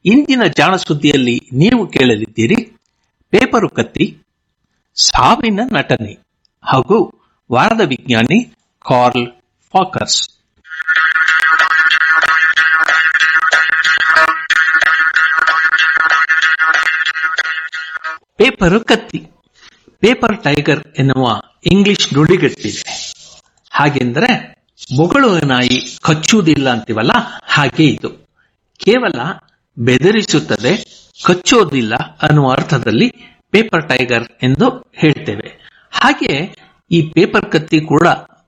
ಇಂದಿನ ಜಾಣ ಸುದ್ದಿಯಲ್ಲಿ ನೀವು ಕೇಳಲಿದ್ದೀರಿ ಪೇಪರು ಕತ್ತಿ, ಸಾವಿನ ನಟನೆ ಹಾಗೂ ವಾರದ ವಿಜ್ಞಾನಿ ಕಾರ್ಲ್ ಫಾಕರ್ಸ್. ಪೇಪರು ಕತ್ತಿ, ಪೇಪರ್ ಟೈಗರ್ ಎನ್ನುವ ಇಂಗ್ಲಿಷ್ ನುಡಿಗಟ್ಟಿದೆ. ಹಾಗೆಂದರೆ ಬೊಗಳುವ ನಾಯಿ ಕಚ್ಚುವುದಿಲ್ಲ ಅಂತೀವಲ್ಲ, ಹಾಗೆ ಇದು ಕೇವಲ ಬೆದರಿಸುತ್ತದೆ, ಕಚ್ಚೋದಿಲ್ಲ ಅನ್ನುವ ಅರ್ಥದಲ್ಲಿ ಪೇಪರ್ ಟೈಗರ್ ಎಂದು ಹೇಳ್ತೇವೆ. ಹಾಗೆ ಈ ಪೇಪರ್ ಕತ್ತಿ ಕೂಡ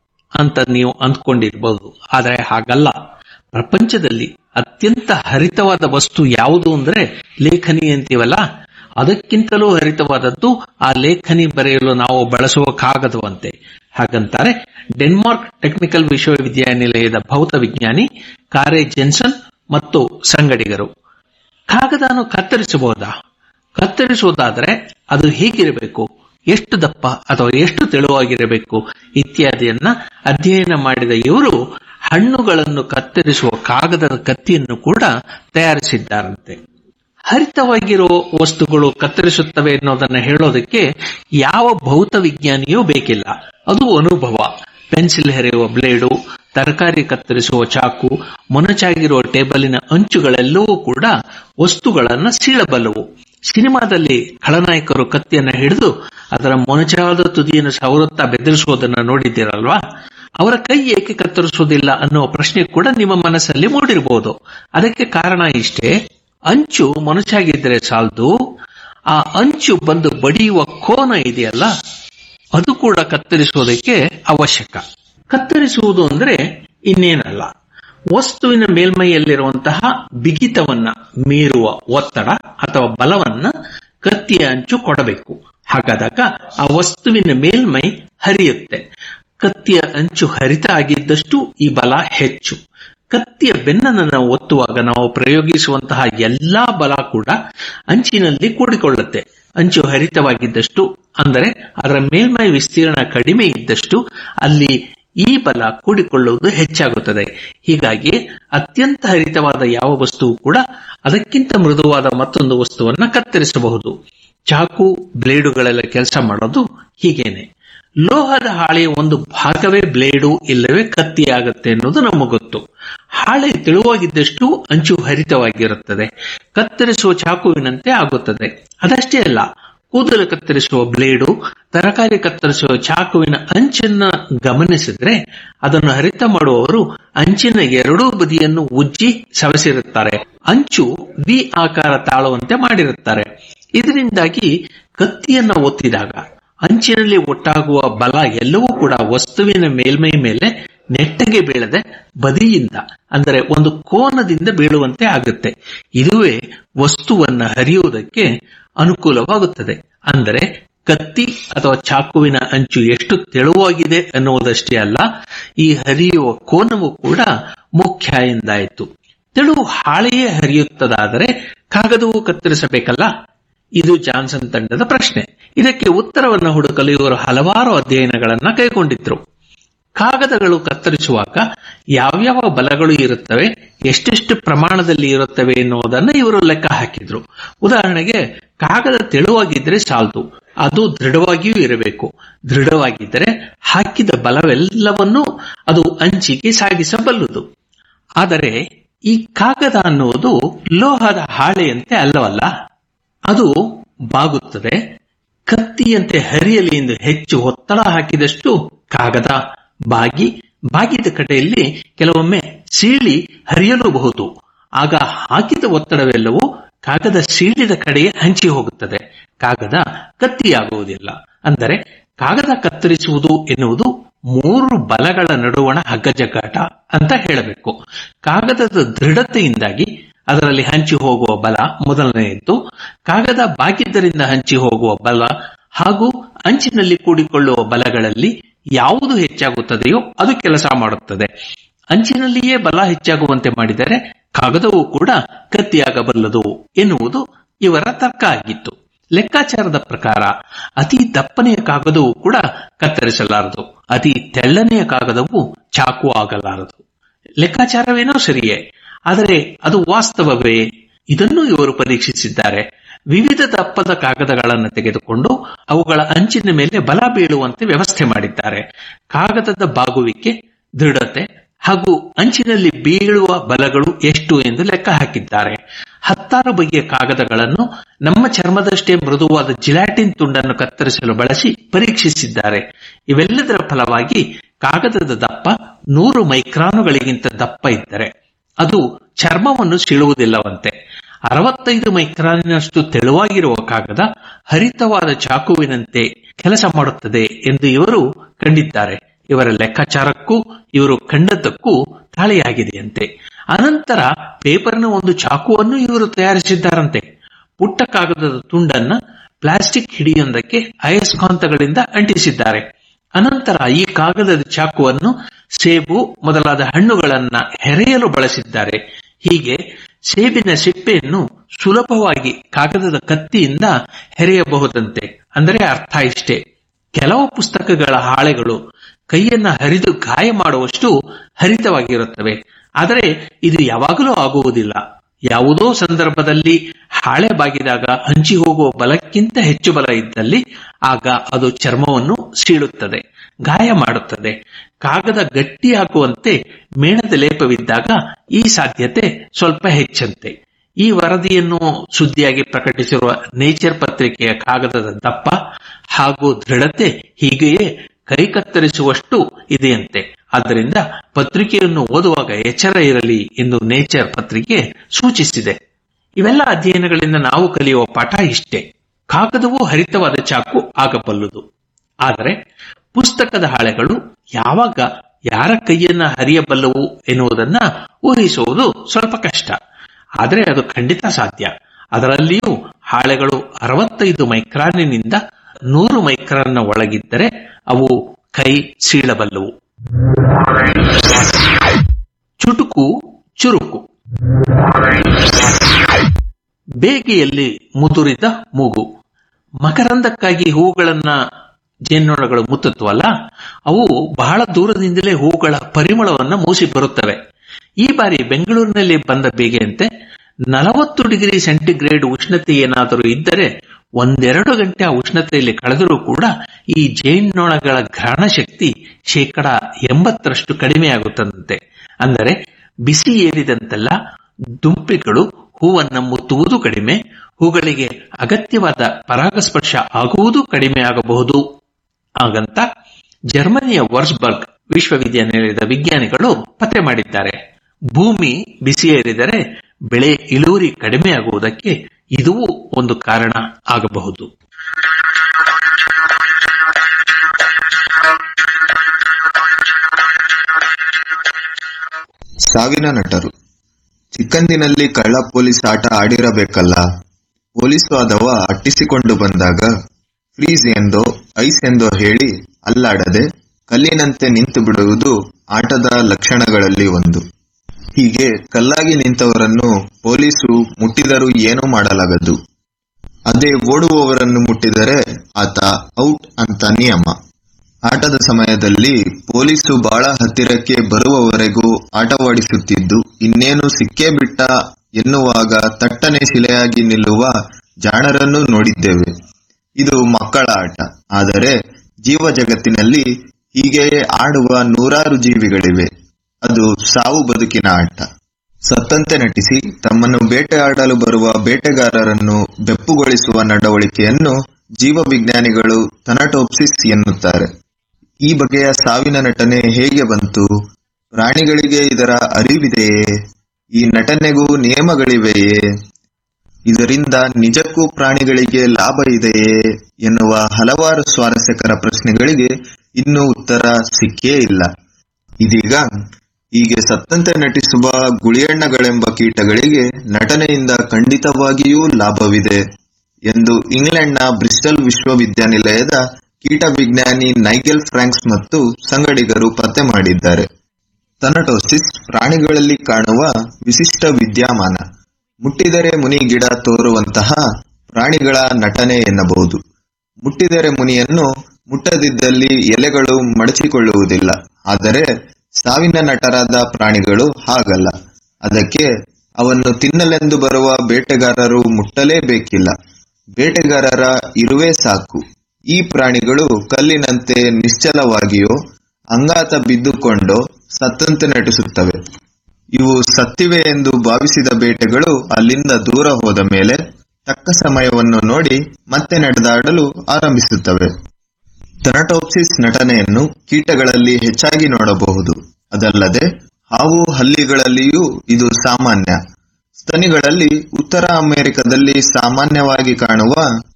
ಅಂತ ನೀವು ಅಂದ್ಕೊಂಡಿರ್ಬೋದು, ಆದರೆ ಹಾಗಲ್ಲ. ಪ್ರಪಂಚದಲ್ಲಿ ಅತ್ಯಂತ ಹರಿತವಾದ ವಸ್ತು ಯಾವುದು ಅಂದ್ರೆ ಲೇಖನಿ ಅಂತೀವಲ್ಲ, ಅದಕ್ಕಿಂತಲೂ ಹರಿತವಾದದ್ದು ಆ ಲೇಖನಿ ಬರೆಯಲು ನಾವು ಬಳಸುವ ಕಾಗದವಂತೆ. ಹಾಗಂತಾರೆ ಡೆನ್ಮಾರ್ಕ್ ಟೆಕ್ನಿಕಲ್ ವಿಶ್ವವಿದ್ಯಾನಿಲಯದ ಭೌತ ವಿಜ್ಞಾನಿ ಕಾರೆ ಜೆನ್ಸನ್ ಮತ್ತು ಸಂಗಡಿಗರು. ಕಾಗದವನ್ನು ಕತ್ತರಿಸಬಹುದಾ? ಕತ್ತರಿಸುವುದಾದರೆ ಅದು ಹೇಗಿರಬೇಕು, ಎಷ್ಟು ದಪ್ಪ ಅಥವಾ ಎಷ್ಟು ತೆಳುವಾಗಿರಬೇಕು ಇತ್ಯಾದಿಯನ್ನ ಅಧ್ಯಯನ ಮಾಡಿದ ಇವರು ಹಣ್ಣುಗಳನ್ನು ಕತ್ತರಿಸುವ ಕಾಗದದ ಕತ್ತಿಯನ್ನು ಕೂಡ ತಯಾರಿಸಿದ್ದಾರಂತೆ. ಹರಿತವಾಗಿರೋ ವಸ್ತುಗಳು ಕತ್ತರಿಸುತ್ತವೆ ಎನ್ನುವುದನ್ನು ಹೇಳೋದಕ್ಕೆ ಯಾವ ಭೌತ ವಿಜ್ಞಾನಿಯೂ ಬೇಕಿಲ್ಲ, ಅದು ಅನುಭವ. ಪೆನ್ಸಿಲ್ ಹೆರೆಯುವ ಬ್ಲೇಡು, ತರಕಾರಿ ಕತ್ತರಿಸುವ ಚಾಕು, ಮೊನಚಾಗಿರುವ ಟೇಬಲಿನ ಅಂಚುಗಳೆಲ್ಲವೂ ಕೂಡ ವಸ್ತುಗಳನ್ನು ಸೀಳಬಲ್ಲವು. ಸಿನಿಮಾದಲ್ಲಿ ಖಳನಾಯಕರು ಕತ್ತಿಯನ್ನು ಹಿಡಿದು ಅದರ ಮೊನಚಾದ ತುದಿಯನ್ನು ಸವರುತ್ತಾ ಬೆದರಿಸುವುದನ್ನು ನೋಡಿದ್ದೀರಲ್ವಾ? ಅವರ ಕೈ ಏಕೆ ಕತ್ತರಿಸುವುದಿಲ್ಲ ಅನ್ನುವ ಪ್ರಶ್ನೆ ಕೂಡ ನಿಮ್ಮ ಮನಸ್ಸಲ್ಲಿ ಮೂಡಿರಬಹುದು. ಅದಕ್ಕೆ ಕಾರಣ ಇಷ್ಟೇ, ಅಂಚು ಮೊನಚಾಗಿದ್ದರೆ ಸಾಲದು, ಆ ಅಂಚು ಬಂದು ಬಡಿಯುವ ಕೋನ ಇದೆಯಲ್ಲ, ಅದು ಕೂಡ ಕತ್ತರಿಸುವುದಕ್ಕೆ ಅವಶ್ಯಕ. ಕತ್ತರಿಸುವುದು ಅಂದ್ರೆ ಇನ್ನೇನಲ್ಲ, ವಸ್ತುವಿನ ಮೇಲ್ಮೈಯಲ್ಲಿರುವಂತಹ ಬಿಗಿತವನ್ನ ಮೀರುವ ಒತ್ತಡ ಅಥವಾ ಬಲವನ್ನ ಕತ್ತಿಯ ಅಂಚು ಕೊಡಬೇಕು. ಹಾಗಾದಾಗ ಆ ವಸ್ತುವಿನ ಮೇಲ್ಮೈ ಹರಿಯುತ್ತೆ. ಕತ್ತಿಯ ಅಂಚು ಹರಿತ ಆಗಿದ್ದಷ್ಟು ಈ ಬಲ ಹೆಚ್ಚು. ಕತ್ತಿಯ ಬೆನ್ನನ್ನು ನಾವು ಒತ್ತುವಾಗ ನಾವು ಪ್ರಯೋಗಿಸುವಂತಹ ಎಲ್ಲಾ ಬಲ ಕೂಡ ಅಂಚಿನಲ್ಲಿ ಕೂಡಿಕೊಳ್ಳುತ್ತೆ. ಅಂಚು ಹರಿತವಾಗಿದ್ದಷ್ಟು, ಅಂದರೆ ಅದರ ಮೇಲ್ಮೈ ವಿಸ್ತೀರ್ಣ ಕಡಿಮೆ ಇದ್ದಷ್ಟು ಅಲ್ಲಿ ಈ ಬಲ ಕೂಡಿಕೊಳ್ಳುವುದು ಹೆಚ್ಚಾಗುತ್ತದೆ. ಹೀಗಾಗಿ ಅತ್ಯಂತ ಹರಿತವಾದ ಯಾವ ವಸ್ತುವು ಕೂಡ ಅದಕ್ಕಿಂತ ಮೃದುವಾದ ಮತ್ತೊಂದು ವಸ್ತುವನ್ನ ಕತ್ತರಿಸಬಹುದು. ಚಾಕು, ಬ್ಲೇಡುಗಳೆಲ್ಲ ಕೆಲಸ ಮಾಡೋದು ಹೀಗೇನೆ. ಲೋಹದ ಹಾಳೆಯ ಒಂದು ಭಾಗವೇ ಬ್ಲೇಡು ಇಲ್ಲವೇ ಕತ್ತಿಯಾಗುತ್ತೆ ಎನ್ನುವುದು ನಮಗೆ ಗೊತ್ತು. ಹಾಳೆ ತೆಳುವಾಗಿದ್ದಷ್ಟು ಅಂಚು ಹರಿತವಾಗಿರುತ್ತದೆ, ಕತ್ತರಿಸುವ ಚಾಕುವಿನಂತೆ ಆಗುತ್ತದೆ. ಅದಷ್ಟೇ ಅಲ್ಲ, ಕೂದಲು ಕತ್ತರಿಸುವ ಬ್ಲೇಡು, ತರಕಾರಿ ಕತ್ತರಿಸುವ ಚಾಕುವಿನ ಅಂಚನ್ನ ಗಮನಿಸಿದ್ರೆ ಅದನ್ನು ಹರಿತ ಮಾಡುವವರು ಅಂಚಿನ ಎರಡೂ ಬದಿಯನ್ನು ಉಜ್ಜಿ ಸವೆಸಿರುತ್ತಾರೆ. ಅಂಚು ವಿ ಆಕಾರ ತಾಳುವಂತೆ ಮಾಡಿರುತ್ತಾರೆ. ಇದರಿಂದಾಗಿ ಕತ್ತಿಯನ್ನು ಒತ್ತಿದಾಗ ಅಂಚಿನಲ್ಲಿ ಒಟ್ಟಾಗುವ ಬಲ ಎಲ್ಲವೂ ಕೂಡ ವಸ್ತುವಿನ ಮೇಲ್ಮೈ ಮೇಲೆ ನೆಟ್ಟಗೆ ಬೀಳದೆ ಬದಿಯಿಂದ, ಅಂದರೆ ಒಂದು ಕೋನದಿಂದ ಬೀಳುವಂತೆ ಆಗುತ್ತೆ. ಇದುವೇ ವಸ್ತುವನ್ನ ಹರಿಯುವುದಕ್ಕೆ ಅನುಕೂಲವಾಗುತ್ತದೆ. ಅಂದರೆ ಕತ್ತಿ ಅಥವಾ ಚಾಕುವಿನ ಅಂಚು ಎಷ್ಟು ತೆಳುವಾಗಿದೆ ಅನ್ನುವುದಷ್ಟೇ ಅಲ್ಲ, ಈ ಹರಿಯುವ ಕೋನವು ಕೂಡ ಮುಖ್ಯ ಎಂದಾಯಿತು. ತೆಳುವು ಹಾಳೆಯೇ ಹರಿಯುತ್ತದಾದರೆ ಕಾಗದವು ಕತ್ತರಿಸಬೇಕಲ್ಲ? ಇದು ಜಾನ್ಸನ್ ತಂಡದ ಪ್ರಶ್ನೆ. ಇದಕ್ಕೆ ಉತ್ತರವನ್ನು ಹುಡುಕಲು ಇವರು ಹಲವಾರು ಅಧ್ಯಯನಗಳನ್ನು ಕೈಗೊಂಡಿದ್ರು. ಕಾಗದಗಳು ಕತ್ತರಿಸುವಾಗ ಯಾವ್ಯಾವ ಬಲಗಳು ಇರುತ್ತವೆ, ಎಷ್ಟೆಷ್ಟು ಪ್ರಮಾಣದಲ್ಲಿ ಇರುತ್ತವೆ ಎನ್ನುವುದನ್ನು ಇವರು ಲೆಕ್ಕ ಹಾಕಿದ್ರು. ಉದಾಹರಣೆಗೆ, ಕಾಗದ ತೆಳುವಾಗಿದ್ದರೆ ಸಾಲದು, ಅದು ದೃಢವಾಗಿಯೂ ಇರಬೇಕು. ದೃಢವಾಗಿದ್ದರೆ ಹಾಕಿದ ಬಲವೆಲ್ಲವನ್ನೂ ಅದು ಅಂಚಿಗೆ ಸಾಗಿಸಬಲ್ಲದು. ಆದರೆ ಈ ಕಾಗದ ಅನ್ನುವುದು ಲೋಹದ ಹಾಳೆಯಂತೆ ಅಲ್ಲವಲ್ಲ, ಅದು ಬಾಗುತ್ತದೆ. ಕತ್ತಿಯಂತೆ ಹರಿಯಲಿ ಎಂದು ಹೆಚ್ಚು ಒತ್ತಡ ಹಾಕಿದಷ್ಟು ಕಾಗದ ಬಾಗಿದ ಕಡೆಯಲ್ಲಿ ಕೆಲವೊಮ್ಮೆ ಸೀಳಿ ಹರಿಯಲೂಬಹುದು. ಆಗ ಹಾಕಿದ ಒತ್ತಡವೆಲ್ಲವೂ ಕಾಗದ ಸೀಳಿದ ಕಡೆಗೆ ಹಂಚಿ ಹೋಗುತ್ತದೆ, ಕಾಗದ ಕತ್ತಿಯಾಗುವುದಿಲ್ಲ. ಅಂದರೆ ಕಾಗದ ಕತ್ತರಿಸುವುದು ಎನ್ನುವುದು ಮೂರು ಬಲಗಳ ನಡುವಣ ಹಗ್ಗಜಗ್ಗಾಟ ಅಂತ ಹೇಳಬೇಕು. ಕಾಗದದ ದೃಢತೆಯಿಂದಾಗಿ ಅದರಲ್ಲಿ ಹಂಚಿ ಹೋಗುವ ಬಲ ಮೊದಲನೆಯದ್ದು, ಕಾಗದ ಬಾಗಿದ್ದರಿಂದ ಹಂಚಿ ಹೋಗುವ ಬಲ ಹಾಗೂ ಅಂಚಿನಲ್ಲಿ ಕೂಡಿಕೊಳ್ಳುವ ಬಲಗಳಲ್ಲಿ ಯಾವುದು ಹೆಚ್ಚಾಗುತ್ತದೆಯೋ ಅದು ಕೆಲಸ ಮಾಡುತ್ತದೆ. ಅಂಚಿನಲ್ಲಿಯೇ ಬಲ ಹೆಚ್ಚಾಗುವಂತೆ ಮಾಡಿದರೆ ಕಾಗದವು ಕೂಡ ಕತ್ತಿಯಾಗಬಲ್ಲದು ಎನ್ನುವುದು ಇವರ ತರ್ಕ ಆಗಿತ್ತು. ಲೆಕ್ಕಾಚಾರದ ಪ್ರಕಾರ ಅತಿ ದಪ್ಪನೆಯ ಕಾಗದವು ಕೂಡ ಕತ್ತರಿಸಲಾರದು, ಅತಿ ತೆಳ್ಳನೆಯ ಕಾಗದವು ಚಾಕು ಆಗಲಾರದು. ಲೆಕ್ಕಾಚಾರವೇನೋ ಸರಿಯೇ, ಆದರೆ ಅದು ವಾಸ್ತವವೇ? ಇದನ್ನು ಇವರು ಪರೀಕ್ಷಿಸಿದ್ದಾರೆ. ವಿವಿಧ ದಪ್ಪದ ಕಾಗದಗಳನ್ನು ತೆಗೆದುಕೊಂಡು ಅವುಗಳ ಅಂಚಿನ ಮೇಲೆ ಬಲ ಬೀಳುವಂತೆ ವ್ಯವಸ್ಥೆ ಮಾಡಿದ್ದಾರೆ. ಕಾಗದದ ಬಾಗುವಿಕೆ, ದೃಢತೆ ಹಾಗೂ ಅಂಚಿನಲ್ಲಿ ಬೀಳುವ ಬಲಗಳು ಎಷ್ಟು ಎಂದು ಲೆಕ್ಕ ಹಾಕಿದ್ದಾರೆ. 16 ಬಗೆಯ ಕಾಗದಗಳನ್ನು ನಮ್ಮ ಚರ್ಮದಷ್ಟೇ ಮೃದುವಾದ ಜಿಲಾಟಿನ್ ತುಂಡನ್ನು ಕತ್ತರಿಸಲು ಬಳಸಿ ಪರೀಕ್ಷಿಸಿದ್ದಾರೆ. ಇವೆಲ್ಲದರ ಫಲವಾಗಿ ಕಾಗದದ ದಪ್ಪ 100 ಮೈಕ್ರಾನುಗಳಿಗಿಂತ ದಪ್ಪ ಇದ್ದರೆ ಅದು ಚರ್ಮವನ್ನು ಸೀಳುವುದಿಲ್ಲವಂತೆ. 65 ಮೈಕ್ರಾನಿನಷ್ಟು ತೆಳುವಾಗಿರುವ ಕಾಗದ ಹರಿತವಾದ ಚಾಕುವಿನಂತೆ ಕೆಲಸ ಮಾಡುತ್ತದೆ ಎಂದು ಇವರು ಕಂಡಿದ್ದಾರೆ. ಇವರ ಲೆಕ್ಕಾಚಾರಕ್ಕೂ ಇವರು ಕಂಡದ್ದಕ್ಕೂ ತಾಳೆಯಾಗಿದೆಯಂತೆ. ಅನಂತರ ಪೇಪರ್ನ ಒಂದು ಚಾಕುವನ್ನು ಇವರು ತಯಾರಿಸಿದ್ದಾರಂತೆ. ಪುಟ್ಟ ಕಾಗದದ ತುಂಡನ್ನ ಪ್ಲಾಸ್ಟಿಕ್ ಹಿಡಿಯೊಂದಕ್ಕೆ ಅಯಸ್ಕಾಂತಗಳಿಂದ ಅಂಟಿಸಿದ್ದಾರೆ. ಅನಂತರ ಈ ಕಾಗದದ ಚಾಕುವನ್ನು ಸೇಬು ಮೊದಲಾದ ಹಣ್ಣುಗಳನ್ನ ಹೆರೆಯಲು ಬಳಸಿದ್ದಾರೆ. ಹೀಗೆ ಸೇಬಿನ ಸಿಪ್ಪೆಯನ್ನು ಸುಲಭವಾಗಿ ಕಾಗದದ ಕತ್ತಿಯಿಂದ ಹೆರೆಯಬಹುದಂತೆ. ಅಂದರೆ ಅರ್ಥ ಇಷ್ಟೇ, ಕೆಲವು ಪುಸ್ತಕಗಳ ಹಾಳೆಗಳು ಕೈಯನ್ನ ಹರಿದು ಗಾಯ ಮಾಡುವಷ್ಟು ಹರಿತವಾಗಿರುತ್ತವೆ. ಆದರೆ ಇದು ಯಾವಾಗಲೂ ಆಗುವುದಿಲ್ಲ. ಯಾವುದೋ ಸಂದರ್ಭದಲ್ಲಿ ಹಾಳೆ ಬಾಗಿದಾಗ ಹಂಚಿ ಹೋಗುವ ಬಲಕ್ಕಿಂತ ಹೆಚ್ಚು ಬಲ ಇದ್ದಲ್ಲಿ ಆಗ ಅದು ಚರ್ಮವನ್ನು ಸೀಳುತ್ತದೆ, ಗಾಯ ಮಾಡುತ್ತದೆ. ಕಾಗದ ಗಟ್ಟಿಯಾಗುವಂತೆ ಮೇಣದ ಲೇಪವಿದ್ದಾಗ ಈ ಸಾಧ್ಯತೆ ಸ್ವಲ್ಪ ಹೆಚ್ಚಂತೆ. ಈ ವರದಿಯನ್ನು ಸುದ್ದಿಯಾಗಿ ಪ್ರಕಟಿಸಿರುವ ನೇಚರ್ ಪತ್ರಿಕೆಯ ಕಾಗದದ ದಪ್ಪ ಹಾಗೂ ದೃಢತೆ ಹೀಗೆಯೇ ಕೈ ಕತ್ತರಿಸುವಷ್ಟು ಇದೆಯಂತೆ. ಆದ್ದರಿಂದ ಪತ್ರಿಕೆಯನ್ನು ಓದುವಾಗ ಎಚ್ಚರ ಇರಲಿ ಎಂದು ನೇಚರ್ ಪತ್ರಿಕೆ ಸೂಚಿಸಿದೆ. ಇವೆಲ್ಲ ಅಧ್ಯಯನಗಳಿಂದ ನಾವು ಕಲಿಯುವ ಪಾಠ ಇಷ್ಟೇ: ಕಾಗದವು ಹರಿತವಾದ ಚಾಕು ಆಗಬಲ್ಲುದು. ಆದರೆ ಪುಸ್ತಕದ ಹಾಳೆಗಳು ಯಾವಾಗ ಯಾರ ಕೈಯನ್ನ ಹರಿಯಬಲ್ಲವು ಎನ್ನುವುದನ್ನ ಊಹಿಸುವುದು ಸ್ವಲ್ಪ ಕಷ್ಟ. ಆದರೆ ಅದು ಖಂಡಿತ ಸಾಧ್ಯ. ಅದರಲ್ಲಿಯೂ ಹಾಳೆಗಳು 65 ಮೈಕ್ರಾನಿನಿಂದ 100 ಮೈಕ್ರಾನ್ನ ಒಳಗಿದ್ದರೆ ಅವು ಕೈ ಸೀಳಬಲ್ಲವು. ಚುಟುಕು ಚುರುಕು. ಬೇಗೆಯಲ್ಲಿ ಮುದುರಿದ ಮೂಗು. ಮಕರಂದಕ್ಕಾಗಿ ಹೂಗಳನ್ನ ಜೇನ್ನೊಣಗಳು ಮುತ್ತುತ್ತವಲ್ಲ, ಅವು ಬಹಳ ದೂರದಿಂದಲೇ ಹೂಗಳ ಪರಿಮಳವನ್ನು ಮೂಸಿ ಬರುತ್ತವೆ. ಈ ಬಾರಿ ಬೆಂಗಳೂರಿನಲ್ಲಿ ಬಂದ ಬೇಗೆಯಂತೆ 40 ಡಿಗ್ರಿ ಸೆಂಟಿಗ್ರೇಡ್ ಉಷ್ಣತೆ ಏನಾದರೂ ಇದ್ದರೆ 1-2 ಗಂಟೆ ಆ ಉಷ್ಣತೆಯಲ್ಲಿ ಕಳೆದರೂ ಕೂಡ ಈ ಜೇನ್ನೊಣಗಳ ಗ್ರಹಣ ಶಕ್ತಿ 80% ಕಡಿಮೆಯಾಗುತ್ತದಂತೆ. ಅಂದರೆ ಬಿಸಿ ಏರಿದಂತೆಲ್ಲ ದುಂಪಿಗಳು ಹೂವನ್ನು ಮುತ್ತುವುದು ಕಡಿಮೆ, ಹೂಗಳಿಗೆ ಅಗತ್ಯವಾದ ಪರಾಗಸ್ಪರ್ಶ ಆಗುವುದು ಕಡಿಮೆ ಆಗಬಹುದು. ಹಾಗಂತ ಜರ್ಮನಿಯ ವರ್ಸ್ಬರ್ಗ್ ವಿಶ್ವವಿದ್ಯಾನಿಲಯದ ವಿಜ್ಞಾನಿಗಳು ಪತ್ತೆ ಮಾಡಿದ್ದಾರೆ. ಭೂಮಿ ಬಿಸಿಯೇರಿದರೆ ಬೆಳೆ ಇಳುವರಿ ಕಡಿಮೆಯಾಗುವುದಕ್ಕೆ ಇದೂ ಒಂದು ಕಾರಣ ಆಗಬಹುದು. ಸಾವಿನ ನಟರು. ಚಿಕ್ಕಂದಿನಲ್ಲಿ ಕಳ್ಳ ಪೊಲೀಸ್ ಆಟ ಆಡಿರಬೇಕಲ್ಲ. ಪೊಲೀಸ್ ಆದವ ಅಟ್ಟಿಸಿಕೊಂಡು ಬಂದಾಗ ಫ್ರೀಸ್ ಎಂದೋ ಐಸ್ ಎಂದೋ ಹೇಳಿ ಅಲ್ಲಾಡದೆ ಕಲ್ಲಿನಂತೆ ನಿಂತು ಬಿಡುವುದು ಆಟದ ಲಕ್ಷಣಗಳಲ್ಲಿ ಒಂದು. ಹೀಗೆ ಕಲ್ಲಾಗಿ ನಿಂತವರನ್ನು ಪೊಲೀಸು ಮುಟ್ಟಿದರೂ ಏನೂ ಮಾಡಲಾಗದು. ಅದೇ ಓಡುವವರನ್ನು ಮುಟ್ಟಿದರೆ ಆತ ಔಟ್ ಅಂತ ನಿಯಮ. ಆಟದ ಸಮಯದಲ್ಲಿ ಪೊಲೀಸು ಬಹಳ ಹತ್ತಿರಕ್ಕೆ ಬರುವವರೆಗೂ ಆಟವಾಡಿಸುತ್ತಿದ್ದು, ಇನ್ನೇನು ಸಿಕ್ಕೇ ಬಿಟ್ಟ ಎನ್ನುವಾಗ ತಟ್ಟನೆ ಶಿಲೆಯಾಗಿ ನಿಲ್ಲುವ ಜಾಣರನ್ನು ನೋಡಿದ್ದೇವೆ. ಇದು ಮಕ್ಕಳ ಆಟ. ಆದರೆ ಜೀವ ಜಗತ್ತಿನಲ್ಲಿ ಹೀಗೆಯೇ ಆಡುವ ನೂರಾರು ಜೀವಿಗಳಿವೆ. ಅದು ಸಾವು ಬದುಕಿನ ಆಟ. ಸತ್ತಂತೆ ನಟಿಸಿ ತಮ್ಮನ್ನು ಬೇಟೆಯಾಡಲು ಬರುವ ಬೇಟೆಗಾರರನ್ನು ಬೆಪ್ಪುಗೊಳಿಸುವ ನಡವಳಿಕೆಯನ್ನು ಜೀವವಿಜ್ಞಾನಿಗಳು ಥನಟೋಪ್ಸಿಸ್ ಎನ್ನುತ್ತಾರೆ. ಈ ಬಗೆಯ ಸಾವಿನ ನಟನೆ ಹೇಗೆ ಬಂತು? ಪ್ರಾಣಿಗಳಿಗೆ ಇದರ ಅರಿವಿದೆಯೇ? ಈ ನಟನೆಗೂ ನಿಯಮಗಳಿವೆಯೇ? ಇದರಿಂದ ನಿಜಕ್ಕೂ ಪ್ರಾಣಿಗಳಿಗೆ ಲಾಭ ಇದೆಯೇ ಎನ್ನುವ ಹಲವಾರು ಸ್ವಾರಸ್ಯಕರ ಪ್ರಶ್ನೆಗಳಿಗೆ ಇನ್ನೂ ಉತ್ತರ ಸಿಕ್ಕೇ ಇಲ್ಲ. ಇದೀಗ ಹೀಗೆ ಸತ್ತಂತೆ ನಟಿಸುವ ಗುಳಿಯಣ್ಣಗಳೆಂಬ ಕೀಟಗಳಿಗೆ ನಟನೆಯಿಂದ ಖಂಡಿತವಾಗಿಯೂ ಲಾಭವಿದೆ ಎಂದು ಇಂಗ್ಲೆಂಡ್ನ ಬ್ರಿಸ್ಟಲ್ ವಿಶ್ವವಿದ್ಯಾನಿಲಯದ ಕೀಟ ವಿಜ್ಞಾನಿ ನೈಗೆಲ್ ಫ್ರಾಂಕ್ಸ್ ಮತ್ತು ಸಂಗಡಿಗರು ಪತ್ತೆ ಮಾಡಿದ್ದಾರೆ. ಥನಟೋಸಿಸ್ ಪ್ರಾಣಿಗಳಲ್ಲಿ ಕಾಣುವ ವಿಶಿಷ್ಟ ವಿದ್ಯಮಾನ. ಮುಟ್ಟಿದರೆ ಮುನಿ ಗಿಡ ತೋರುವಂತಹ ಪ್ರಾಣಿಗಳ ನಟನೆ ಎನ್ನಬಹುದು. ಮುಟ್ಟಿದರೆ ಮುನಿಯನ್ನು, ಮುಟ್ಟದಿದ್ದಲ್ಲಿ ಎಲೆಗಳು ಮಡಚಿಕೊಳ್ಳುವುದಿಲ್ಲ. ಆದರೆ ಸಾವಿನ ನಟರಾದ ಪ್ರಾಣಿಗಳು ಹಾಗಲ್ಲ. ಅದಕ್ಕೆ ಅವನ್ನು ತಿನ್ನಲೆಂದು ಬರುವ ಬೇಟೆಗಾರರು ಮುಟ್ಟಲೇಬೇಕಿಲ್ಲ. ಬೇಟೆಗಾರರ ಇರುವೆ ಸಾಕು. ಈ ಪ್ರಾಣಿಗಳು ಕಲ್ಲಿನಂತೆ ನಿಶ್ಚಲವಾಗಿಯೋ ಅಂಗಾತ ಬಿದ್ದುಕೊಂಡೋ ಸತ್ತಂತೆ ನಟಿಸುತ್ತವೆ. ಇವು ಸತ್ತಿವೆ ಎಂದು ಭಾವಿಸಿದ ಬೇಟೆಗಳು ಅಲ್ಲಿಂದ ದೂರ ಹೋದ ಮೇಲೆ ತಕ್ಕ ಸಮಯವನ್ನು ನೋಡಿ ಮತ್ತೆ ನಡೆದಾಡಲು ಆರಂಭಿಸುತ್ತವೆ. ಥಾನಾಟೋಪ್ಸಿಸ್ ನಟನೆಯನ್ನು ಕೀಟಗಳಲ್ಲಿ ಹೆಚ್ಚಾಗಿ ನೋಡಬಹುದು. ಅದಲ್ಲದೆ ಹಾವು ಹಲ್ಲಿಗಳಲ್ಲಿಯೂ ಇದು ಸಾಮಾನ್ಯ. ಸ್ತನಿಗಳಲ್ಲಿ ಉತ್ತರ ಅಮೆರಿಕದಲ್ಲಿ ಸಾಮಾನ್ಯವಾಗಿ ಕಾಣುವ